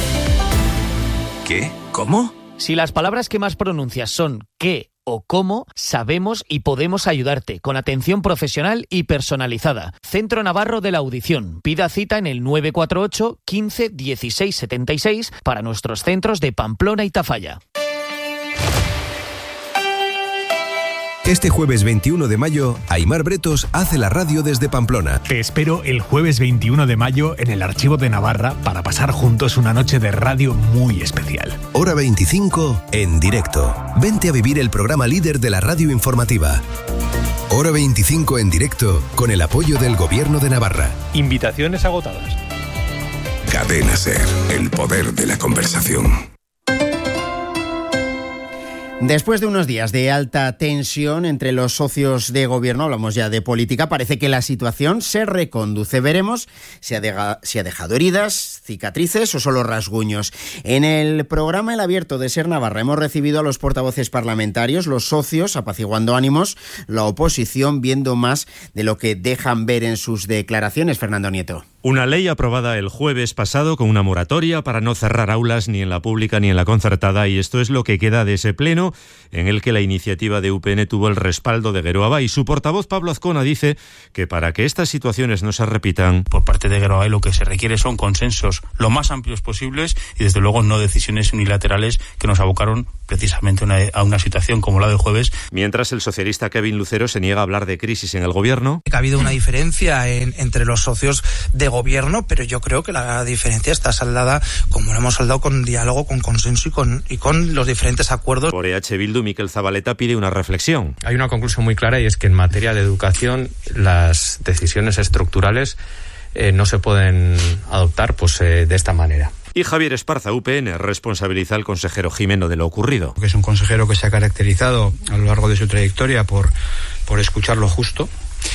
S18: ¿Qué? ¿Cómo?
S21: Si las palabras que más pronuncias son qué o cómo, sabemos y podemos ayudarte con atención profesional y personalizada. Centro Navarro de la Audición. Pida cita en el nueve cuatro ocho, quince, dieciséis, setenta y seis para nuestros centros de Pamplona y Tafalla.
S18: Este jueves veintiuno de mayo, Aimar Bretos hace la radio desde Pamplona.
S22: Te espero el jueves veintiuno de mayo en el Archivo de Navarra para pasar juntos una noche de radio muy especial.
S18: Hora veinticinco en directo. Vente a vivir el programa líder de la radio informativa. Hora veinticinco en directo con el apoyo del Gobierno de Navarra.
S22: Invitaciones agotadas.
S1: Cadena SER, el poder de la conversación.
S6: Después de unos días de alta tensión entre los socios de gobierno, hablamos ya de política, parece que la situación se reconduce. Veremos si ha, de, si ha dejado heridas, cicatrices o solo rasguños. En el programa El Abierto de SER Navarra hemos recibido a los portavoces parlamentarios, los socios apaciguando ánimos, la oposición viendo más de lo que dejan ver en sus declaraciones. Fernando Nieto.
S2: Una ley aprobada el jueves pasado con una moratoria para no cerrar aulas ni en la pública ni en la concertada, y esto es lo que queda de ese pleno en el que la iniciativa de U P N tuvo el respaldo de Geroa y su portavoz Pablo Azcona dice que para que estas situaciones no se repitan,
S3: por parte de Geroa lo que se requiere son consensos lo más amplios posibles y desde luego no decisiones unilaterales que nos abocaron precisamente una, a una situación como la del jueves.
S2: Mientras el socialista Kevin Lucero se niega a hablar de crisis en el gobierno.
S4: Ha habido una diferencia en, entre los socios de gobierno, pero yo creo que la diferencia está saldada, como lo hemos saldado, con diálogo, con consenso y con, y con los diferentes acuerdos.
S2: Por E H Bildu, Miquel Zabaleta pide una reflexión.
S23: Hay una conclusión muy clara y es que en materia de educación las decisiones estructurales eh, no se pueden adoptar pues eh, de esta manera.
S2: Y Javier Esparza, U P N, responsabiliza al consejero Jimeno de lo ocurrido.
S24: Que es un consejero que se ha caracterizado a lo largo de su trayectoria por, por escuchar lo justo,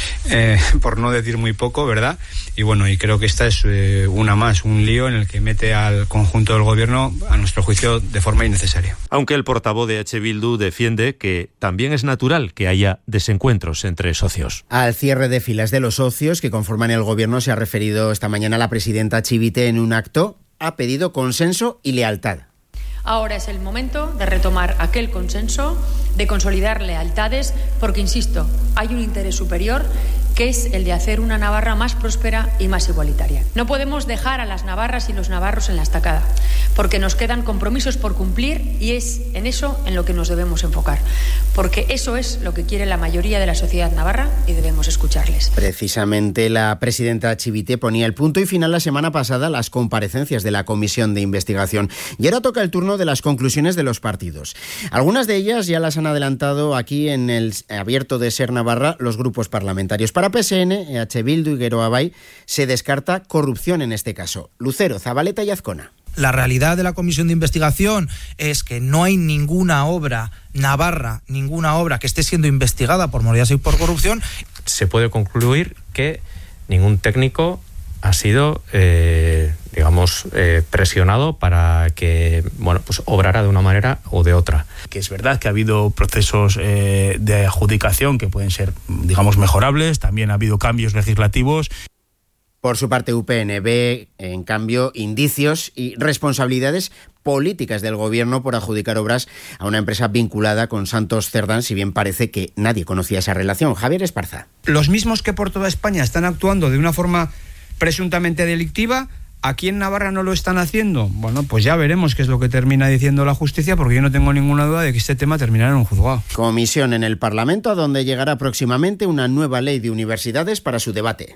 S24: eh, por no decir muy poco, ¿verdad? Y bueno, y creo que esta es eh, una más, un lío en el que mete al conjunto del gobierno, a nuestro juicio, de forma innecesaria.
S2: Aunque el portavoz de H. Bildu defiende que también es natural que haya desencuentros entre socios.
S6: Al cierre de filas de los socios que conforman el gobierno se ha referido esta mañana la presidenta Chivite en un acto. Ha pedido consenso y lealtad.
S10: Ahora es el momento de retomar aquel consenso, de consolidar lealtades, porque, insisto, hay un interés superior que es el de hacer una Navarra más próspera y más igualitaria. No podemos dejar a las navarras y los navarros en la estacada, porque nos quedan compromisos por cumplir y es en eso en lo que nos debemos enfocar, porque eso es lo que quiere la mayoría de la sociedad navarra y debemos escucharles.
S6: Precisamente la presidenta Chivite ponía el punto y final la semana pasada a las comparecencias de la comisión de investigación y ahora toca el turno de las conclusiones de los partidos. Algunas de ellas ya las han adelantado aquí en el Abierto de SER Navarra los grupos parlamentarios. Para P S N, E H Bildu y Geroa Bai se descarta corrupción en este caso. Lucero, Zabaleta y Azcona.
S4: La realidad de la comisión de investigación es que no hay ninguna obra navarra, ninguna obra que esté siendo investigada por morosidad y por corrupción.
S23: Se puede concluir que ningún técnico ha sido, eh, digamos, eh, presionado para que, bueno, pues obrara de una manera o de otra.
S3: Que es verdad que ha habido procesos eh, de adjudicación que pueden ser, digamos, mejorables. También ha habido cambios legislativos.
S6: Por su parte, U P N ve, en cambio, indicios y responsabilidades políticas del gobierno por adjudicar obras a una empresa vinculada con Santos Cerdán, si bien parece que nadie conocía esa relación. Javier Esparza.
S25: Los mismos que por toda España están actuando de una forma presuntamente delictiva, ¿aquí en Navarra no lo están haciendo? Bueno, pues ya veremos qué es lo que termina diciendo la justicia, porque yo no tengo ninguna duda de que este tema terminará en un juzgado.
S6: Comisión en el Parlamento, a donde llegará próximamente una nueva ley de universidades para su debate.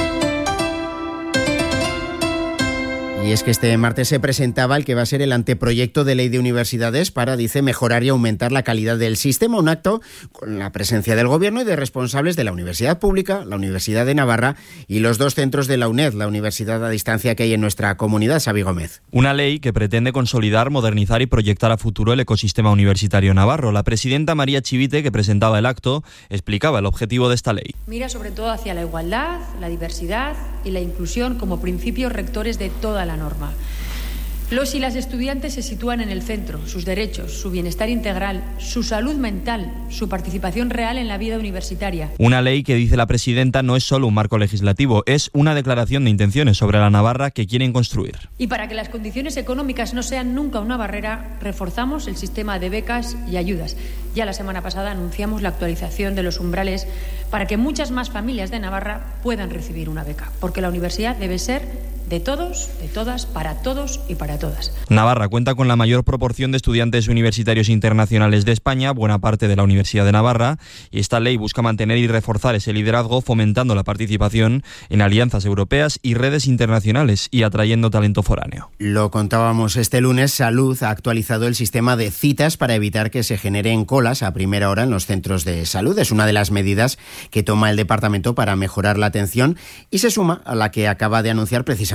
S6: Y es que este martes se presentaba el que va a ser el anteproyecto de ley de universidades para, dice, mejorar y aumentar la calidad del sistema. Un acto con la presencia del gobierno y de responsables de la Universidad Pública, la Universidad de Navarra y los dos centros de la UNED, la universidad a distancia que hay en nuestra comunidad. Xavi Gómez.
S9: Una ley que pretende consolidar, modernizar y proyectar a futuro el ecosistema universitario navarro. La presidenta María Chivite, que presentaba el acto, explicaba el objetivo de esta ley.
S10: Mira sobre todo hacia la igualdad, la diversidad y la inclusión como principios rectores de toda la norma. Los y las estudiantes se sitúan en el centro, sus derechos, su bienestar integral, su salud mental, su participación real en la vida universitaria.
S9: Una ley que, dice la presidenta, no es solo un marco legislativo, es una declaración de intenciones sobre la Navarra que quieren construir.
S10: Y para que las condiciones económicas no sean nunca una barrera, reforzamos el sistema de becas y ayudas. Ya la semana pasada anunciamos la actualización de los umbrales para que muchas más familias de Navarra puedan recibir una beca, porque la universidad debe ser de todos, de todas, para todos y para todas.
S9: Navarra cuenta con la mayor proporción de estudiantes universitarios internacionales de España, buena parte de la Universidad de Navarra, y esta ley busca mantener y reforzar ese liderazgo fomentando la participación en alianzas europeas y redes internacionales y atrayendo talento foráneo.
S6: Lo contábamos este lunes, Salud ha actualizado el sistema de citas para evitar que se generen colas a primera hora en los centros de salud. Es una de las medidas que toma el departamento para mejorar la atención y se suma a la que acaba de anunciar precisamente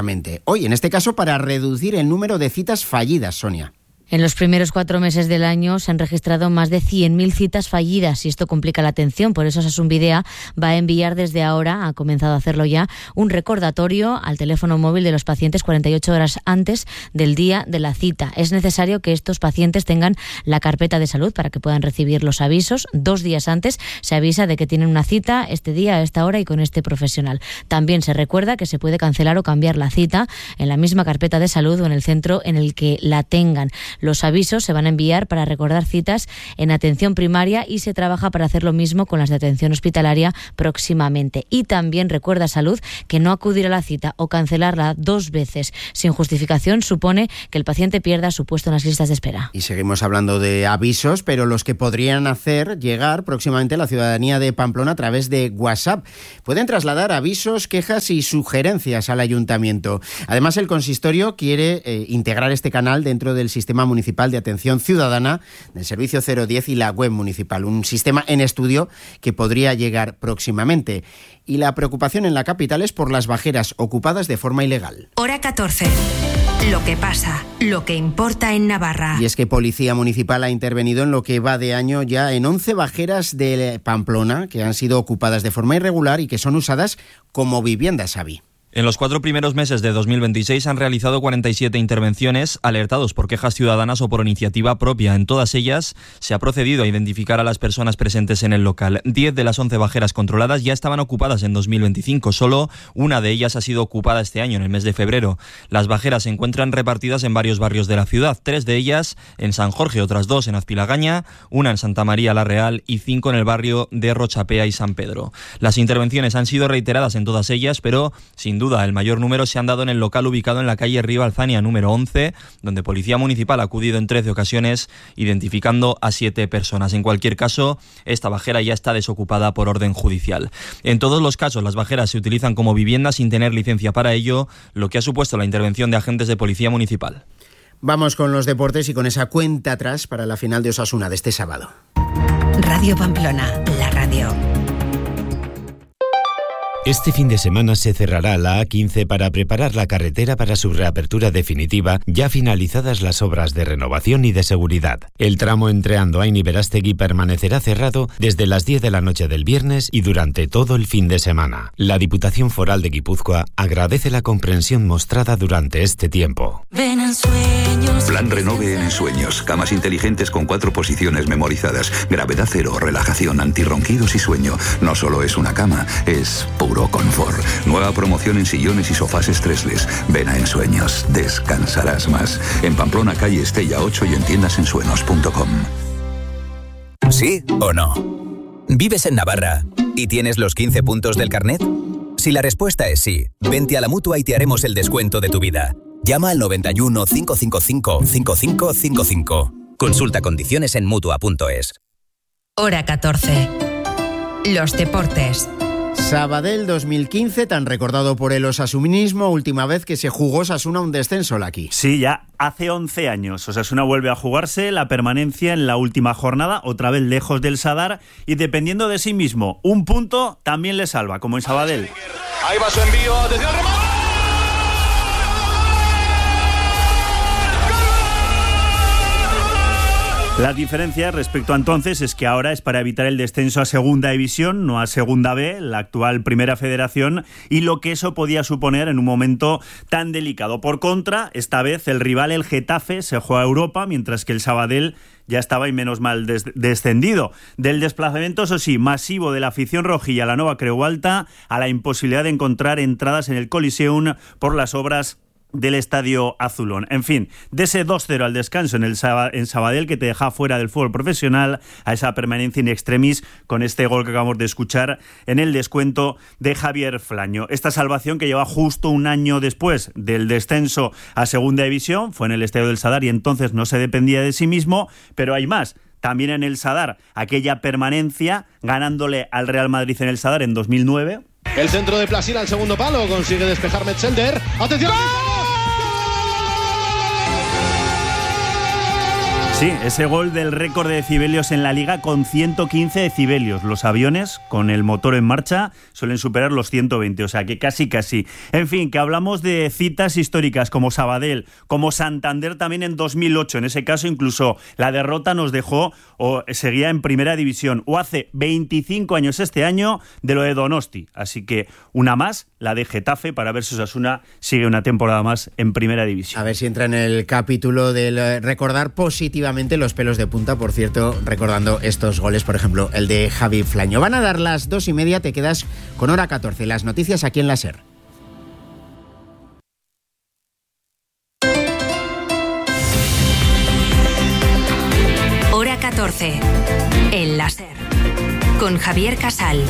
S6: precisamente. Hoy, en este caso, para reducir el número de citas fallidas, Sonia.
S17: En los primeros cuatro meses del año se han registrado más de cien mil citas fallidas y esto complica la atención. Por eso Osasunbidea va a enviar desde ahora, ha comenzado a hacerlo ya, un recordatorio al teléfono móvil de los pacientes cuarenta y ocho horas antes del día de la cita. Es necesario que estos pacientes tengan la carpeta de salud para que puedan recibir los avisos. Dos días antes se avisa de que tienen una cita este día, a esta hora y con este profesional. También se recuerda que se puede cancelar o cambiar la cita en la misma carpeta de salud o en el centro en el que la tengan. Los avisos se van a enviar para recordar citas en atención primaria y se trabaja para hacer lo mismo con las de atención hospitalaria próximamente. Y también recuerda Salud que no acudir a la cita o cancelarla dos veces sin justificación supone que el paciente pierda su puesto en las listas de espera.
S6: Y seguimos hablando de avisos, pero los que podrían hacer llegar próximamente a la ciudadanía de Pamplona a través de WhatsApp. Pueden trasladar avisos, quejas y sugerencias al ayuntamiento. Además, el consistorio quiere eh, integrar este canal dentro del sistema municipal de atención ciudadana del servicio cero diez y la web municipal, un sistema en estudio que podría llegar próximamente. Y la preocupación en la capital es por las bajeras ocupadas de forma ilegal.
S14: Hora catorce. Lo que pasa, lo que importa en Navarra.
S6: Y es que Policía Municipal ha intervenido en lo que va de año ya en once bajeras de Pamplona que han sido ocupadas de forma irregular y que son usadas como viviendas, Xavi.
S9: En los cuatro primeros meses de dos mil veintiséis han realizado cuarenta y siete intervenciones alertados por quejas ciudadanas o por iniciativa propia. En todas ellas se ha procedido a identificar a las personas presentes en el local. Diez de las once bajeras controladas ya estaban ocupadas en dos mil veinticinco. Solo una de ellas ha sido ocupada este año, en el mes de febrero. Las bajeras se encuentran repartidas en varios barrios de la ciudad. Tres de ellas en San Jorge, otras dos en Azpilagaña, una en Santa María la Real y cinco en el barrio de Rochapea y San Pedro. Las intervenciones han sido reiteradas en todas ellas, pero sin duda, el mayor número se han dado en el local ubicado en la calle Río Alzania número once, donde Policía Municipal ha acudido en trece ocasiones, identificando a siete personas. En cualquier caso, esta bajera ya está desocupada por orden judicial. En todos los casos, las bajeras se utilizan como vivienda sin tener licencia para ello, lo que ha supuesto la intervención de agentes de Policía Municipal.
S6: Vamos con los deportes y con esa cuenta atrás para la final de Osasuna de este sábado.
S14: Radio Pamplona, la radio.
S5: Este fin de semana se cerrará la A quince para preparar la carretera para su reapertura definitiva, ya finalizadas las obras de renovación y de seguridad. El tramo entre Andoain y Berastegui permanecerá cerrado desde las diez de la noche del viernes y durante todo el fin de semana. La Diputación Foral de Guipúzcoa agradece la comprensión mostrada durante este tiempo.
S11: Ven en sueños. Plan Renove en Ensueños. Camas inteligentes con cuatro posiciones memorizadas. Gravedad cero, relajación, antirronquidos y sueño. No solo es una cama, es puro confort. Nueva promoción en sillones y sofás estresles. Ven a Ensueños, descansarás más. En Pamplona, calle Estella ocho y en tiendas ensuenos punto com.
S12: ¿Sí o no? ¿Vives en Navarra y tienes los quince puntos del carnet? Si la respuesta es sí, vente a la Mutua y te haremos el descuento de tu vida. Llama al noventa y uno, cinco cinco cinco, cinco cinco cinco cinco. Consulta condiciones en mutua punto es.
S14: Hora catorce. Los deportes.
S6: Sabadell dos mil quince, tan recordado por el osasunismo, última vez que se jugó Osasuna un descenso, aquí.
S19: Sí, ya hace once años. Osasuna vuelve a jugarse la permanencia en la última jornada, otra vez lejos del Sadar y dependiendo de sí mismo. Un punto también le salva, como en Sabadell.
S20: Ahí va su envío, atención al remate.
S19: La diferencia respecto a entonces es que ahora es para evitar el descenso a Segunda División, no a Segunda B, la actual Primera Federación, y lo que eso podía suponer en un momento tan delicado. Por contra, esta vez el rival, el Getafe, se juega a Europa, mientras que el Sabadell ya estaba y menos mal des- descendido. Del desplazamiento, eso sí, masivo de la afición rojilla a la Nova Creu Alta, a la imposibilidad de encontrar entradas en el Coliseum por las obras del Estadio Azulón. En fin, de ese dos cero al descanso en el Sab- en Sabadell, que te deja fuera del fútbol profesional, a esa permanencia in extremis con este gol que acabamos de escuchar en el descuento de Javier Flaño. Esta salvación que lleva justo un año después del descenso a Segunda División, fue en el Estadio del Sadar y entonces no se dependía de sí mismo, pero hay más. También en el Sadar, aquella permanencia, ganándole al Real Madrid en el Sadar en dos mil nueve.
S20: El centro de Plasil al segundo palo, consigue despejar Metzelder. ¡Atención!
S19: Sí, ese gol del récord de decibelios en la Liga con ciento quince decibelios. Los aviones, con el motor en marcha, suelen superar los ciento veinte, o sea que casi casi. En fin, que hablamos de citas históricas como Sabadell, como Santander también en dos mil ocho. En ese caso incluso la derrota nos dejó o seguía en primera división. O hace veinticinco años este año de lo de Donosti. Así que una más, la de Getafe, para ver si Osasuna sigue una temporada más en primera división.
S6: A ver si entra en el capítulo del recordar positivamente los pelos de punta, por cierto, recordando estos goles, por ejemplo, el de Javi Flaño. Van a dar las dos y media, te quedas con hora catorce. Las noticias aquí en la SER.
S14: Hora catorce, en la SER, con Javier Casal.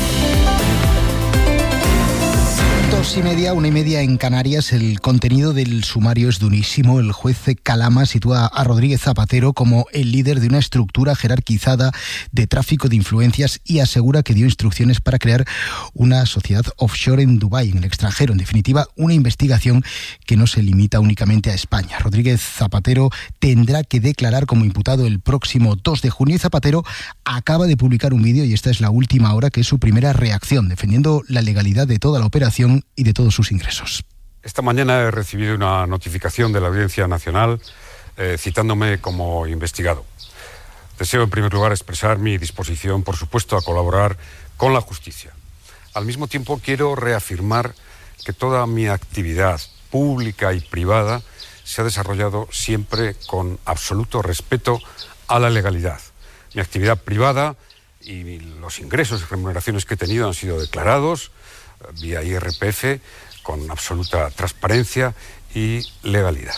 S7: Dos y media, una y media en Canarias. El contenido del sumario es durísimo. El juez Calama sitúa a Rodríguez Zapatero como el líder de una estructura jerarquizada de tráfico de influencias y asegura que dio instrucciones para crear una sociedad offshore en Dubái, en el extranjero. En definitiva, una investigación que no se limita únicamente a España. Rodríguez Zapatero tendrá que declarar como imputado el próximo dos de junio y Zapatero acaba de publicar un vídeo, y esta es la última hora, que es su primera reacción, defendiendo la legalidad de toda la operación y de todos sus ingresos.
S8: Esta mañana he recibido una notificación de la Audiencia Nacional eh, citándome como investigado. Deseo en primer lugar expresar mi disposición, por supuesto, a colaborar con la justicia. Al mismo tiempo quiero reafirmar que toda mi actividad pública y privada se ha desarrollado siempre con absoluto respeto a la legalidad. Mi actividad privada y los ingresos y remuneraciones que he tenido han sido declarados vía I R P F con absoluta transparencia y legalidad.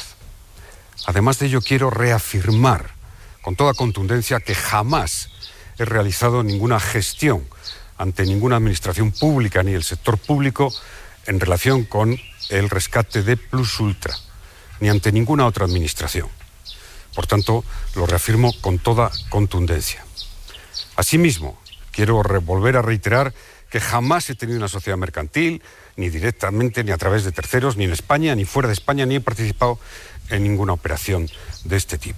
S8: Además de ello, quiero reafirmar con toda contundencia que jamás he realizado ninguna gestión ante ninguna administración pública ni el sector público en relación con el rescate de Plus Ultra, ni ante ninguna otra administración. Por tanto, lo reafirmo con toda contundencia. Asimismo, quiero volver a reiterar que jamás he tenido una sociedad mercantil, ni directamente, ni a través de terceros, ni en España, ni fuera de España, ni he participado en ninguna operación de este tipo.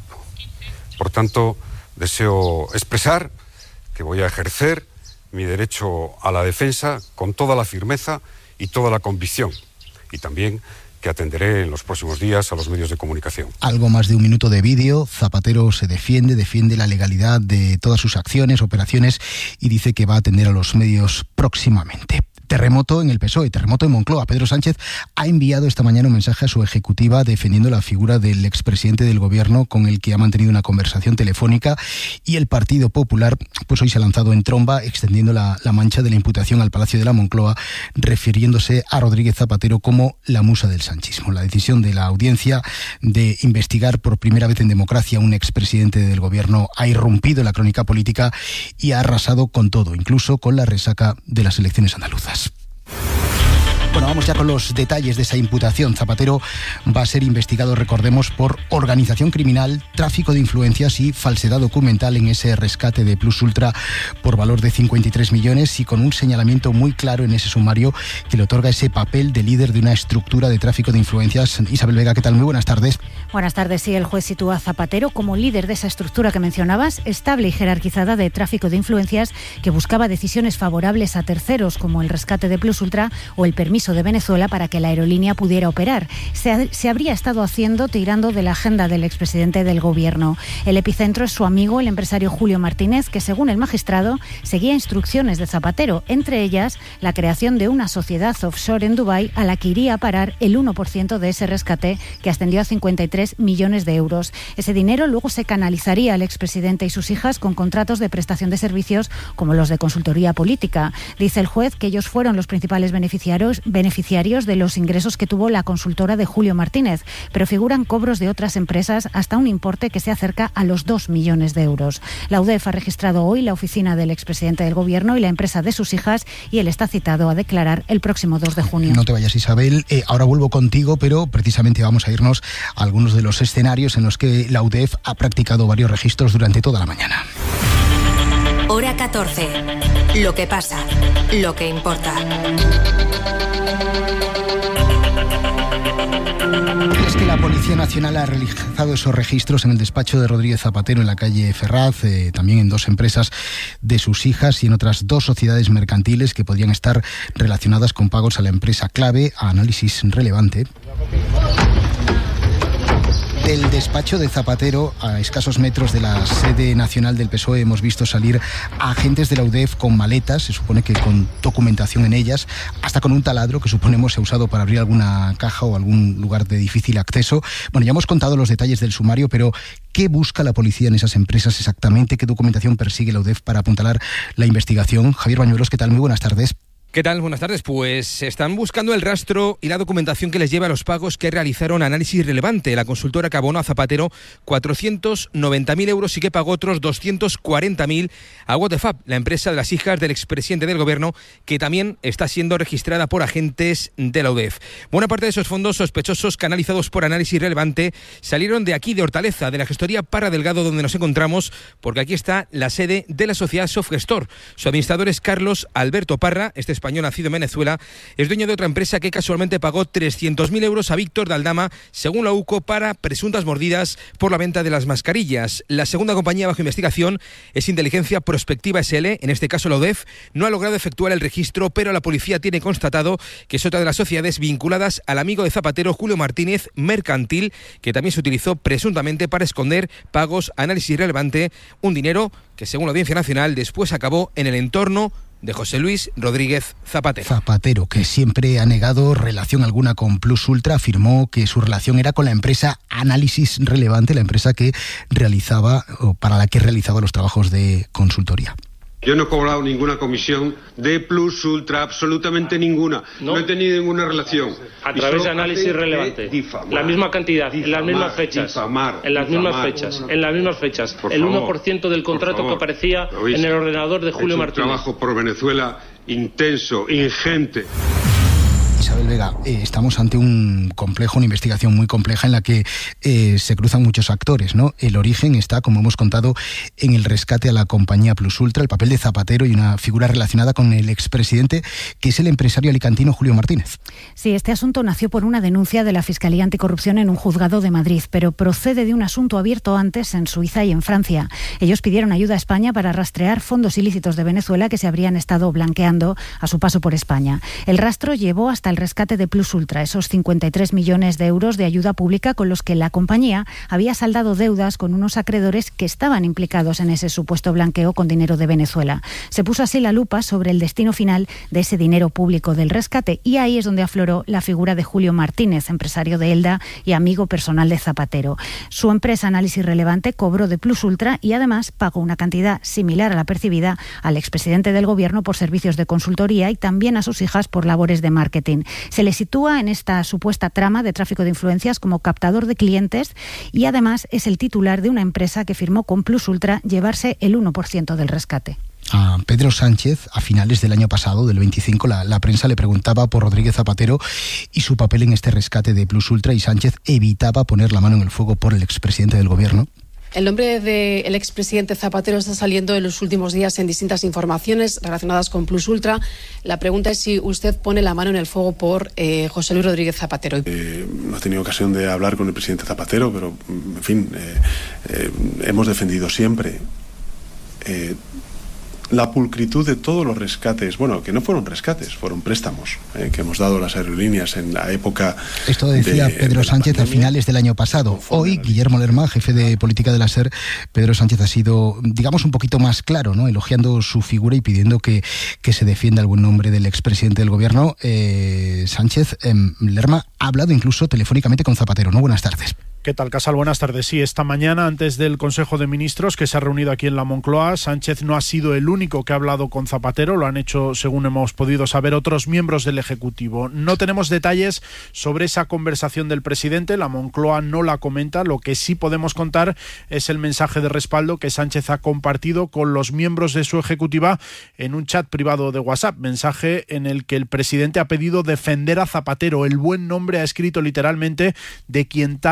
S8: Por tanto, deseo expresar que voy a ejercer mi derecho a la defensa con toda la firmeza y toda la convicción, y también que atenderé en los próximos días a los medios de comunicación.
S7: Algo más de un minuto de vídeo. Zapatero se defiende, defiende la legalidad de todas sus acciones, operaciones, y dice que va a atender a los medios próximamente. Terremoto en el P S O E, terremoto en Moncloa. Pedro Sánchez ha enviado esta mañana un mensaje a su ejecutiva defendiendo la figura del expresidente del gobierno con el que ha mantenido una conversación telefónica, y el Partido Popular pues hoy se ha lanzado en tromba extendiendo la, la mancha de la imputación al Palacio de la Moncloa, refiriéndose a Rodríguez Zapatero como la musa del sanchismo. La decisión de la audiencia de investigar por primera vez en democracia a un expresidente del gobierno ha irrumpido en la crónica política y ha arrasado con todo, incluso con la resaca de las elecciones andaluzas. Bueno, vamos ya con los detalles de esa imputación. Zapatero va a ser investigado, recordemos, por organización criminal, tráfico de influencias y falsedad documental en ese rescate de Plus Ultra por valor de cincuenta y tres millones, y con un señalamiento muy claro en ese sumario que le otorga ese papel de líder de una estructura de tráfico de influencias. Isabel Vega, ¿qué tal? Muy buenas tardes.
S13: Buenas tardes. Sí, el juez sitúa a Zapatero como líder de esa estructura que mencionabas, estable y jerarquizada de tráfico de influencias, que buscaba decisiones favorables a terceros como el rescate de Plus Ultra o el permiso de Venezuela para que la aerolínea pudiera operar. Se, ha, se habría estado haciendo tirando de la agenda del expresidente del gobierno. El epicentro es su amigo, el empresario Julio Martínez, que según el magistrado seguía instrucciones de Zapatero, entre ellas la creación de una sociedad offshore en Dubái a la que iría a parar el uno por ciento de ese rescate, que ascendió a cincuenta y tres millones de euros. Ese dinero luego se canalizaría al expresidente y sus hijas con contratos de prestación de servicios como los de consultoría política. Dice el juez que ellos fueron los principales beneficiarios beneficiarios de los ingresos que tuvo la consultora de Julio Martínez, pero figuran cobros de otras empresas hasta un importe que se acerca a los dos millones de euros. La U D E F ha registrado hoy la oficina del expresidente del gobierno y la empresa de sus hijas, y él está citado a declarar el próximo dos de junio.
S7: No te vayas, Isabel. Eh, ahora vuelvo contigo, pero precisamente vamos a irnos a algunos de los escenarios en los que la U D E F ha practicado varios registros durante toda la mañana.
S14: Hora catorce. Lo que pasa, lo que importa.
S7: Es que la Policía Nacional ha realizado esos registros en el despacho de Rodríguez Zapatero en la calle Ferraz, eh, también en dos empresas de sus hijas y en otras dos sociedades mercantiles que podrían estar relacionadas con pagos a la empresa clave, a Análisis Relevante. Del despacho de Zapatero, a escasos metros de la sede nacional del P S O E, hemos visto salir a agentes de la U D E F con maletas, se supone que con documentación en ellas, hasta con un taladro que suponemos se ha usado para abrir alguna caja o algún lugar de difícil acceso. Bueno, ya hemos contado los detalles del sumario, pero ¿qué busca la policía en esas empresas exactamente? ¿Qué documentación persigue la U D E F para apuntalar la investigación? Javier Bañuelos, ¿qué tal? Muy buenas tardes.
S15: ¿Qué tal? Buenas tardes. Pues están buscando el rastro y la documentación que les lleva a los pagos que realizaron Análisis Relevante, la consultora que abonó a Zapatero cuatrocientos noventa mil euros y que pagó otros doscientos cuarenta mil a Waterfab, la empresa de las hijas del expresidente del gobierno, que también está siendo registrada por agentes de la U D E F. Buena parte de esos fondos sospechosos canalizados por Análisis Relevante salieron de aquí, de Hortaleza, de la gestoría Parra Delgado, donde nos encontramos, porque aquí está la sede de la sociedad Softgestor. Su administrador es Carlos Alberto Parra, este español nacido en Venezuela, es dueño de otra empresa que casualmente pagó trescientos mil euros a Víctor de Aldama, según la U C O, para presuntas mordidas por la venta de las mascarillas. La segunda compañía bajo investigación es Inteligencia Prospectiva S L, en este caso la U D E F, no ha logrado efectuar el registro, pero la policía tiene constatado que es otra de las sociedades vinculadas al amigo de Zapatero, Julio Martínez, Mercantil, que también se utilizó presuntamente para esconder pagos a Análisis Relevante, un dinero que, según la Audiencia Nacional, después acabó en el entorno de José Luis Rodríguez Zapatero.
S7: Zapatero, que siempre ha negado relación alguna con Plus Ultra, afirmó que su relación era con la empresa Análisis Relevante, la empresa que realizaba, o para la que realizaba los trabajos de consultoría.
S16: Yo no he cobrado ninguna comisión de Plus Ultra, absolutamente ninguna. No, no he tenido ninguna relación.
S18: A través de Análisis Relevante. Difamar, la misma cantidad, difamar, en las mismas fechas. Difamar, en las difamar, mismas fechas. En las mismas fechas. Por el uno por ciento del contrato que aparecía en el ordenador de Julio Martínez.
S16: Un trabajo por Venezuela intenso, ingente.
S7: Isabel Vega, eh, estamos ante un complejo, una investigación muy compleja en la que eh, se cruzan muchos actores, ¿no? El origen está, como hemos contado, en el rescate a la compañía Plus Ultra, el papel de Zapatero y una figura relacionada con el expresidente, que es el empresario alicantino Julio Martínez.
S13: Sí, este asunto nació por una denuncia de la Fiscalía Anticorrupción en un juzgado de Madrid, pero procede de un asunto abierto antes en Suiza y en Francia. Ellos pidieron ayuda a España para rastrear fondos ilícitos de Venezuela que se habrían estado blanqueando a su paso por España. El rastro llevó hasta el rescate de Plus Ultra, esos cincuenta y tres millones de euros de ayuda pública con los que la compañía había saldado deudas con unos acreedores que estaban implicados en ese supuesto blanqueo con dinero de Venezuela. Se puso así la lupa sobre el destino final de ese dinero público del rescate, y ahí es donde afloró la figura de Julio Martínez, empresario de Elda y amigo personal de Zapatero. Su empresa Análisis Relevante cobró de Plus Ultra y además pagó una cantidad similar a la percibida al expresidente del gobierno por servicios de consultoría y también a sus hijas por labores de marketing. Se le sitúa en esta supuesta trama de tráfico de influencias como captador de clientes y además es el titular de una empresa que firmó con Plus Ultra llevarse el uno por ciento del rescate.
S7: A Pedro Sánchez, a finales del año pasado, del veinticinco, la, la prensa le preguntaba por Rodríguez Zapatero y su papel en este rescate de Plus Ultra, y Sánchez evitaba poner la mano en el fuego por el expresidente del gobierno.
S21: El nombre del expresidente Zapatero está saliendo en los últimos días en distintas informaciones relacionadas con Plus Ultra. La pregunta es si usted pone la mano en el fuego por eh, José Luis Rodríguez Zapatero.
S22: Eh, no he tenido ocasión de hablar con el presidente Zapatero, pero, en fin, eh, eh, hemos defendido siempre eh, la pulcritud de todos los rescates, bueno, que no fueron rescates, fueron préstamos eh, que hemos dado a las aerolíneas en la época.
S7: Esto decía
S22: de,
S7: Pedro
S22: de
S7: Sánchez a finales del año pasado. Hoy, Guillermo Lerma, jefe de política de la SER, Pedro Sánchez ha sido, digamos, un poquito más claro, ¿no? Elogiando su figura y pidiendo que, que se defienda el buen nombre del expresidente del gobierno. Eh, Sánchez, eh, Lerma ha hablado incluso telefónicamente con Zapatero, ¿no? Buenas tardes.
S26: ¿Qué tal, Casal? Buenas tardes. Sí, esta mañana, antes del Consejo de Ministros que se ha reunido aquí en la Moncloa, Sánchez no ha sido el único que ha hablado con Zapatero, lo han hecho, según hemos podido saber, otros miembros del Ejecutivo. No tenemos detalles sobre esa conversación del presidente, la Moncloa no la comenta, lo que sí podemos contar es el mensaje de respaldo que Sánchez ha compartido con los miembros de su ejecutiva en un chat privado de WhatsApp, mensaje en el que el presidente ha pedido defender a Zapatero, el buen nombre, ha escrito literalmente, de quien tanto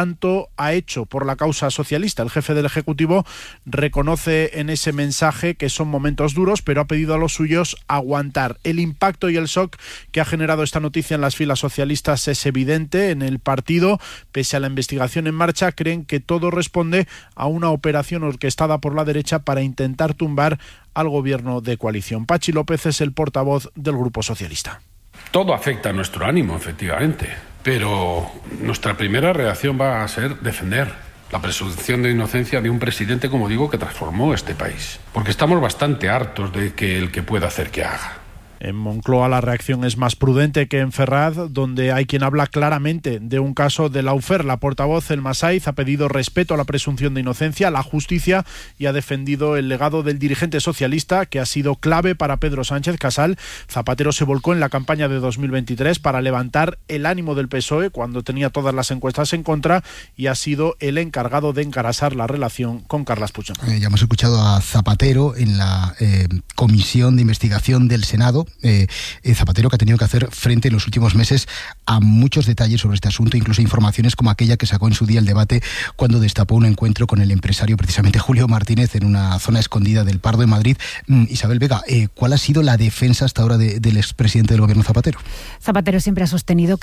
S26: Zapatero ha hecho por la causa socialista. El jefe del Ejecutivo reconoce en ese mensaje que son momentos duros, pero ha pedido a los suyos aguantar. El impacto y el shock que ha generado esta noticia en las filas socialistas es evidente. En el partido, pese a la investigación en marcha, creen que todo responde a una operación orquestada por la derecha para intentar tumbar al gobierno de coalición. Pachi López es el portavoz del Grupo Socialista.
S1: Todo afecta a nuestro ánimo, efectivamente, pero nuestra primera reacción va a ser defender la presunción de inocencia de un presidente, como digo, que transformó este país. Porque estamos bastante hartos de que el que pueda hacer que haga.
S26: En Moncloa la reacción es más prudente que en Ferraz, donde hay quien habla claramente de un caso de Lawfare. La portavoz, El Masaiz, ha pedido respeto a la presunción de inocencia, a la justicia, y ha defendido el legado del dirigente socialista, que ha sido clave para Pedro Sánchez Casal. Zapatero se volcó en la campaña de dos mil veintitrés para levantar el ánimo del P S O E cuando tenía todas las encuestas en contra, y ha sido el encargado de encarasar la relación con Carles Puigdemont.
S7: Eh, ya hemos escuchado a Zapatero en la eh, comisión de investigación del Senado. Eh, eh, Zapatero, que ha tenido que hacer frente en los últimos meses a muchos detalles sobre este asunto, incluso informaciones como aquella que sacó en su día el debate cuando destapó un encuentro con el empresario, precisamente Julio Martínez, en una zona escondida del Pardo de Madrid. Mm, Isabel Vega, eh, ¿cuál ha sido la defensa hasta ahora de, del expresidente del gobierno Zapatero?
S13: Zapatero siempre ha sostenido que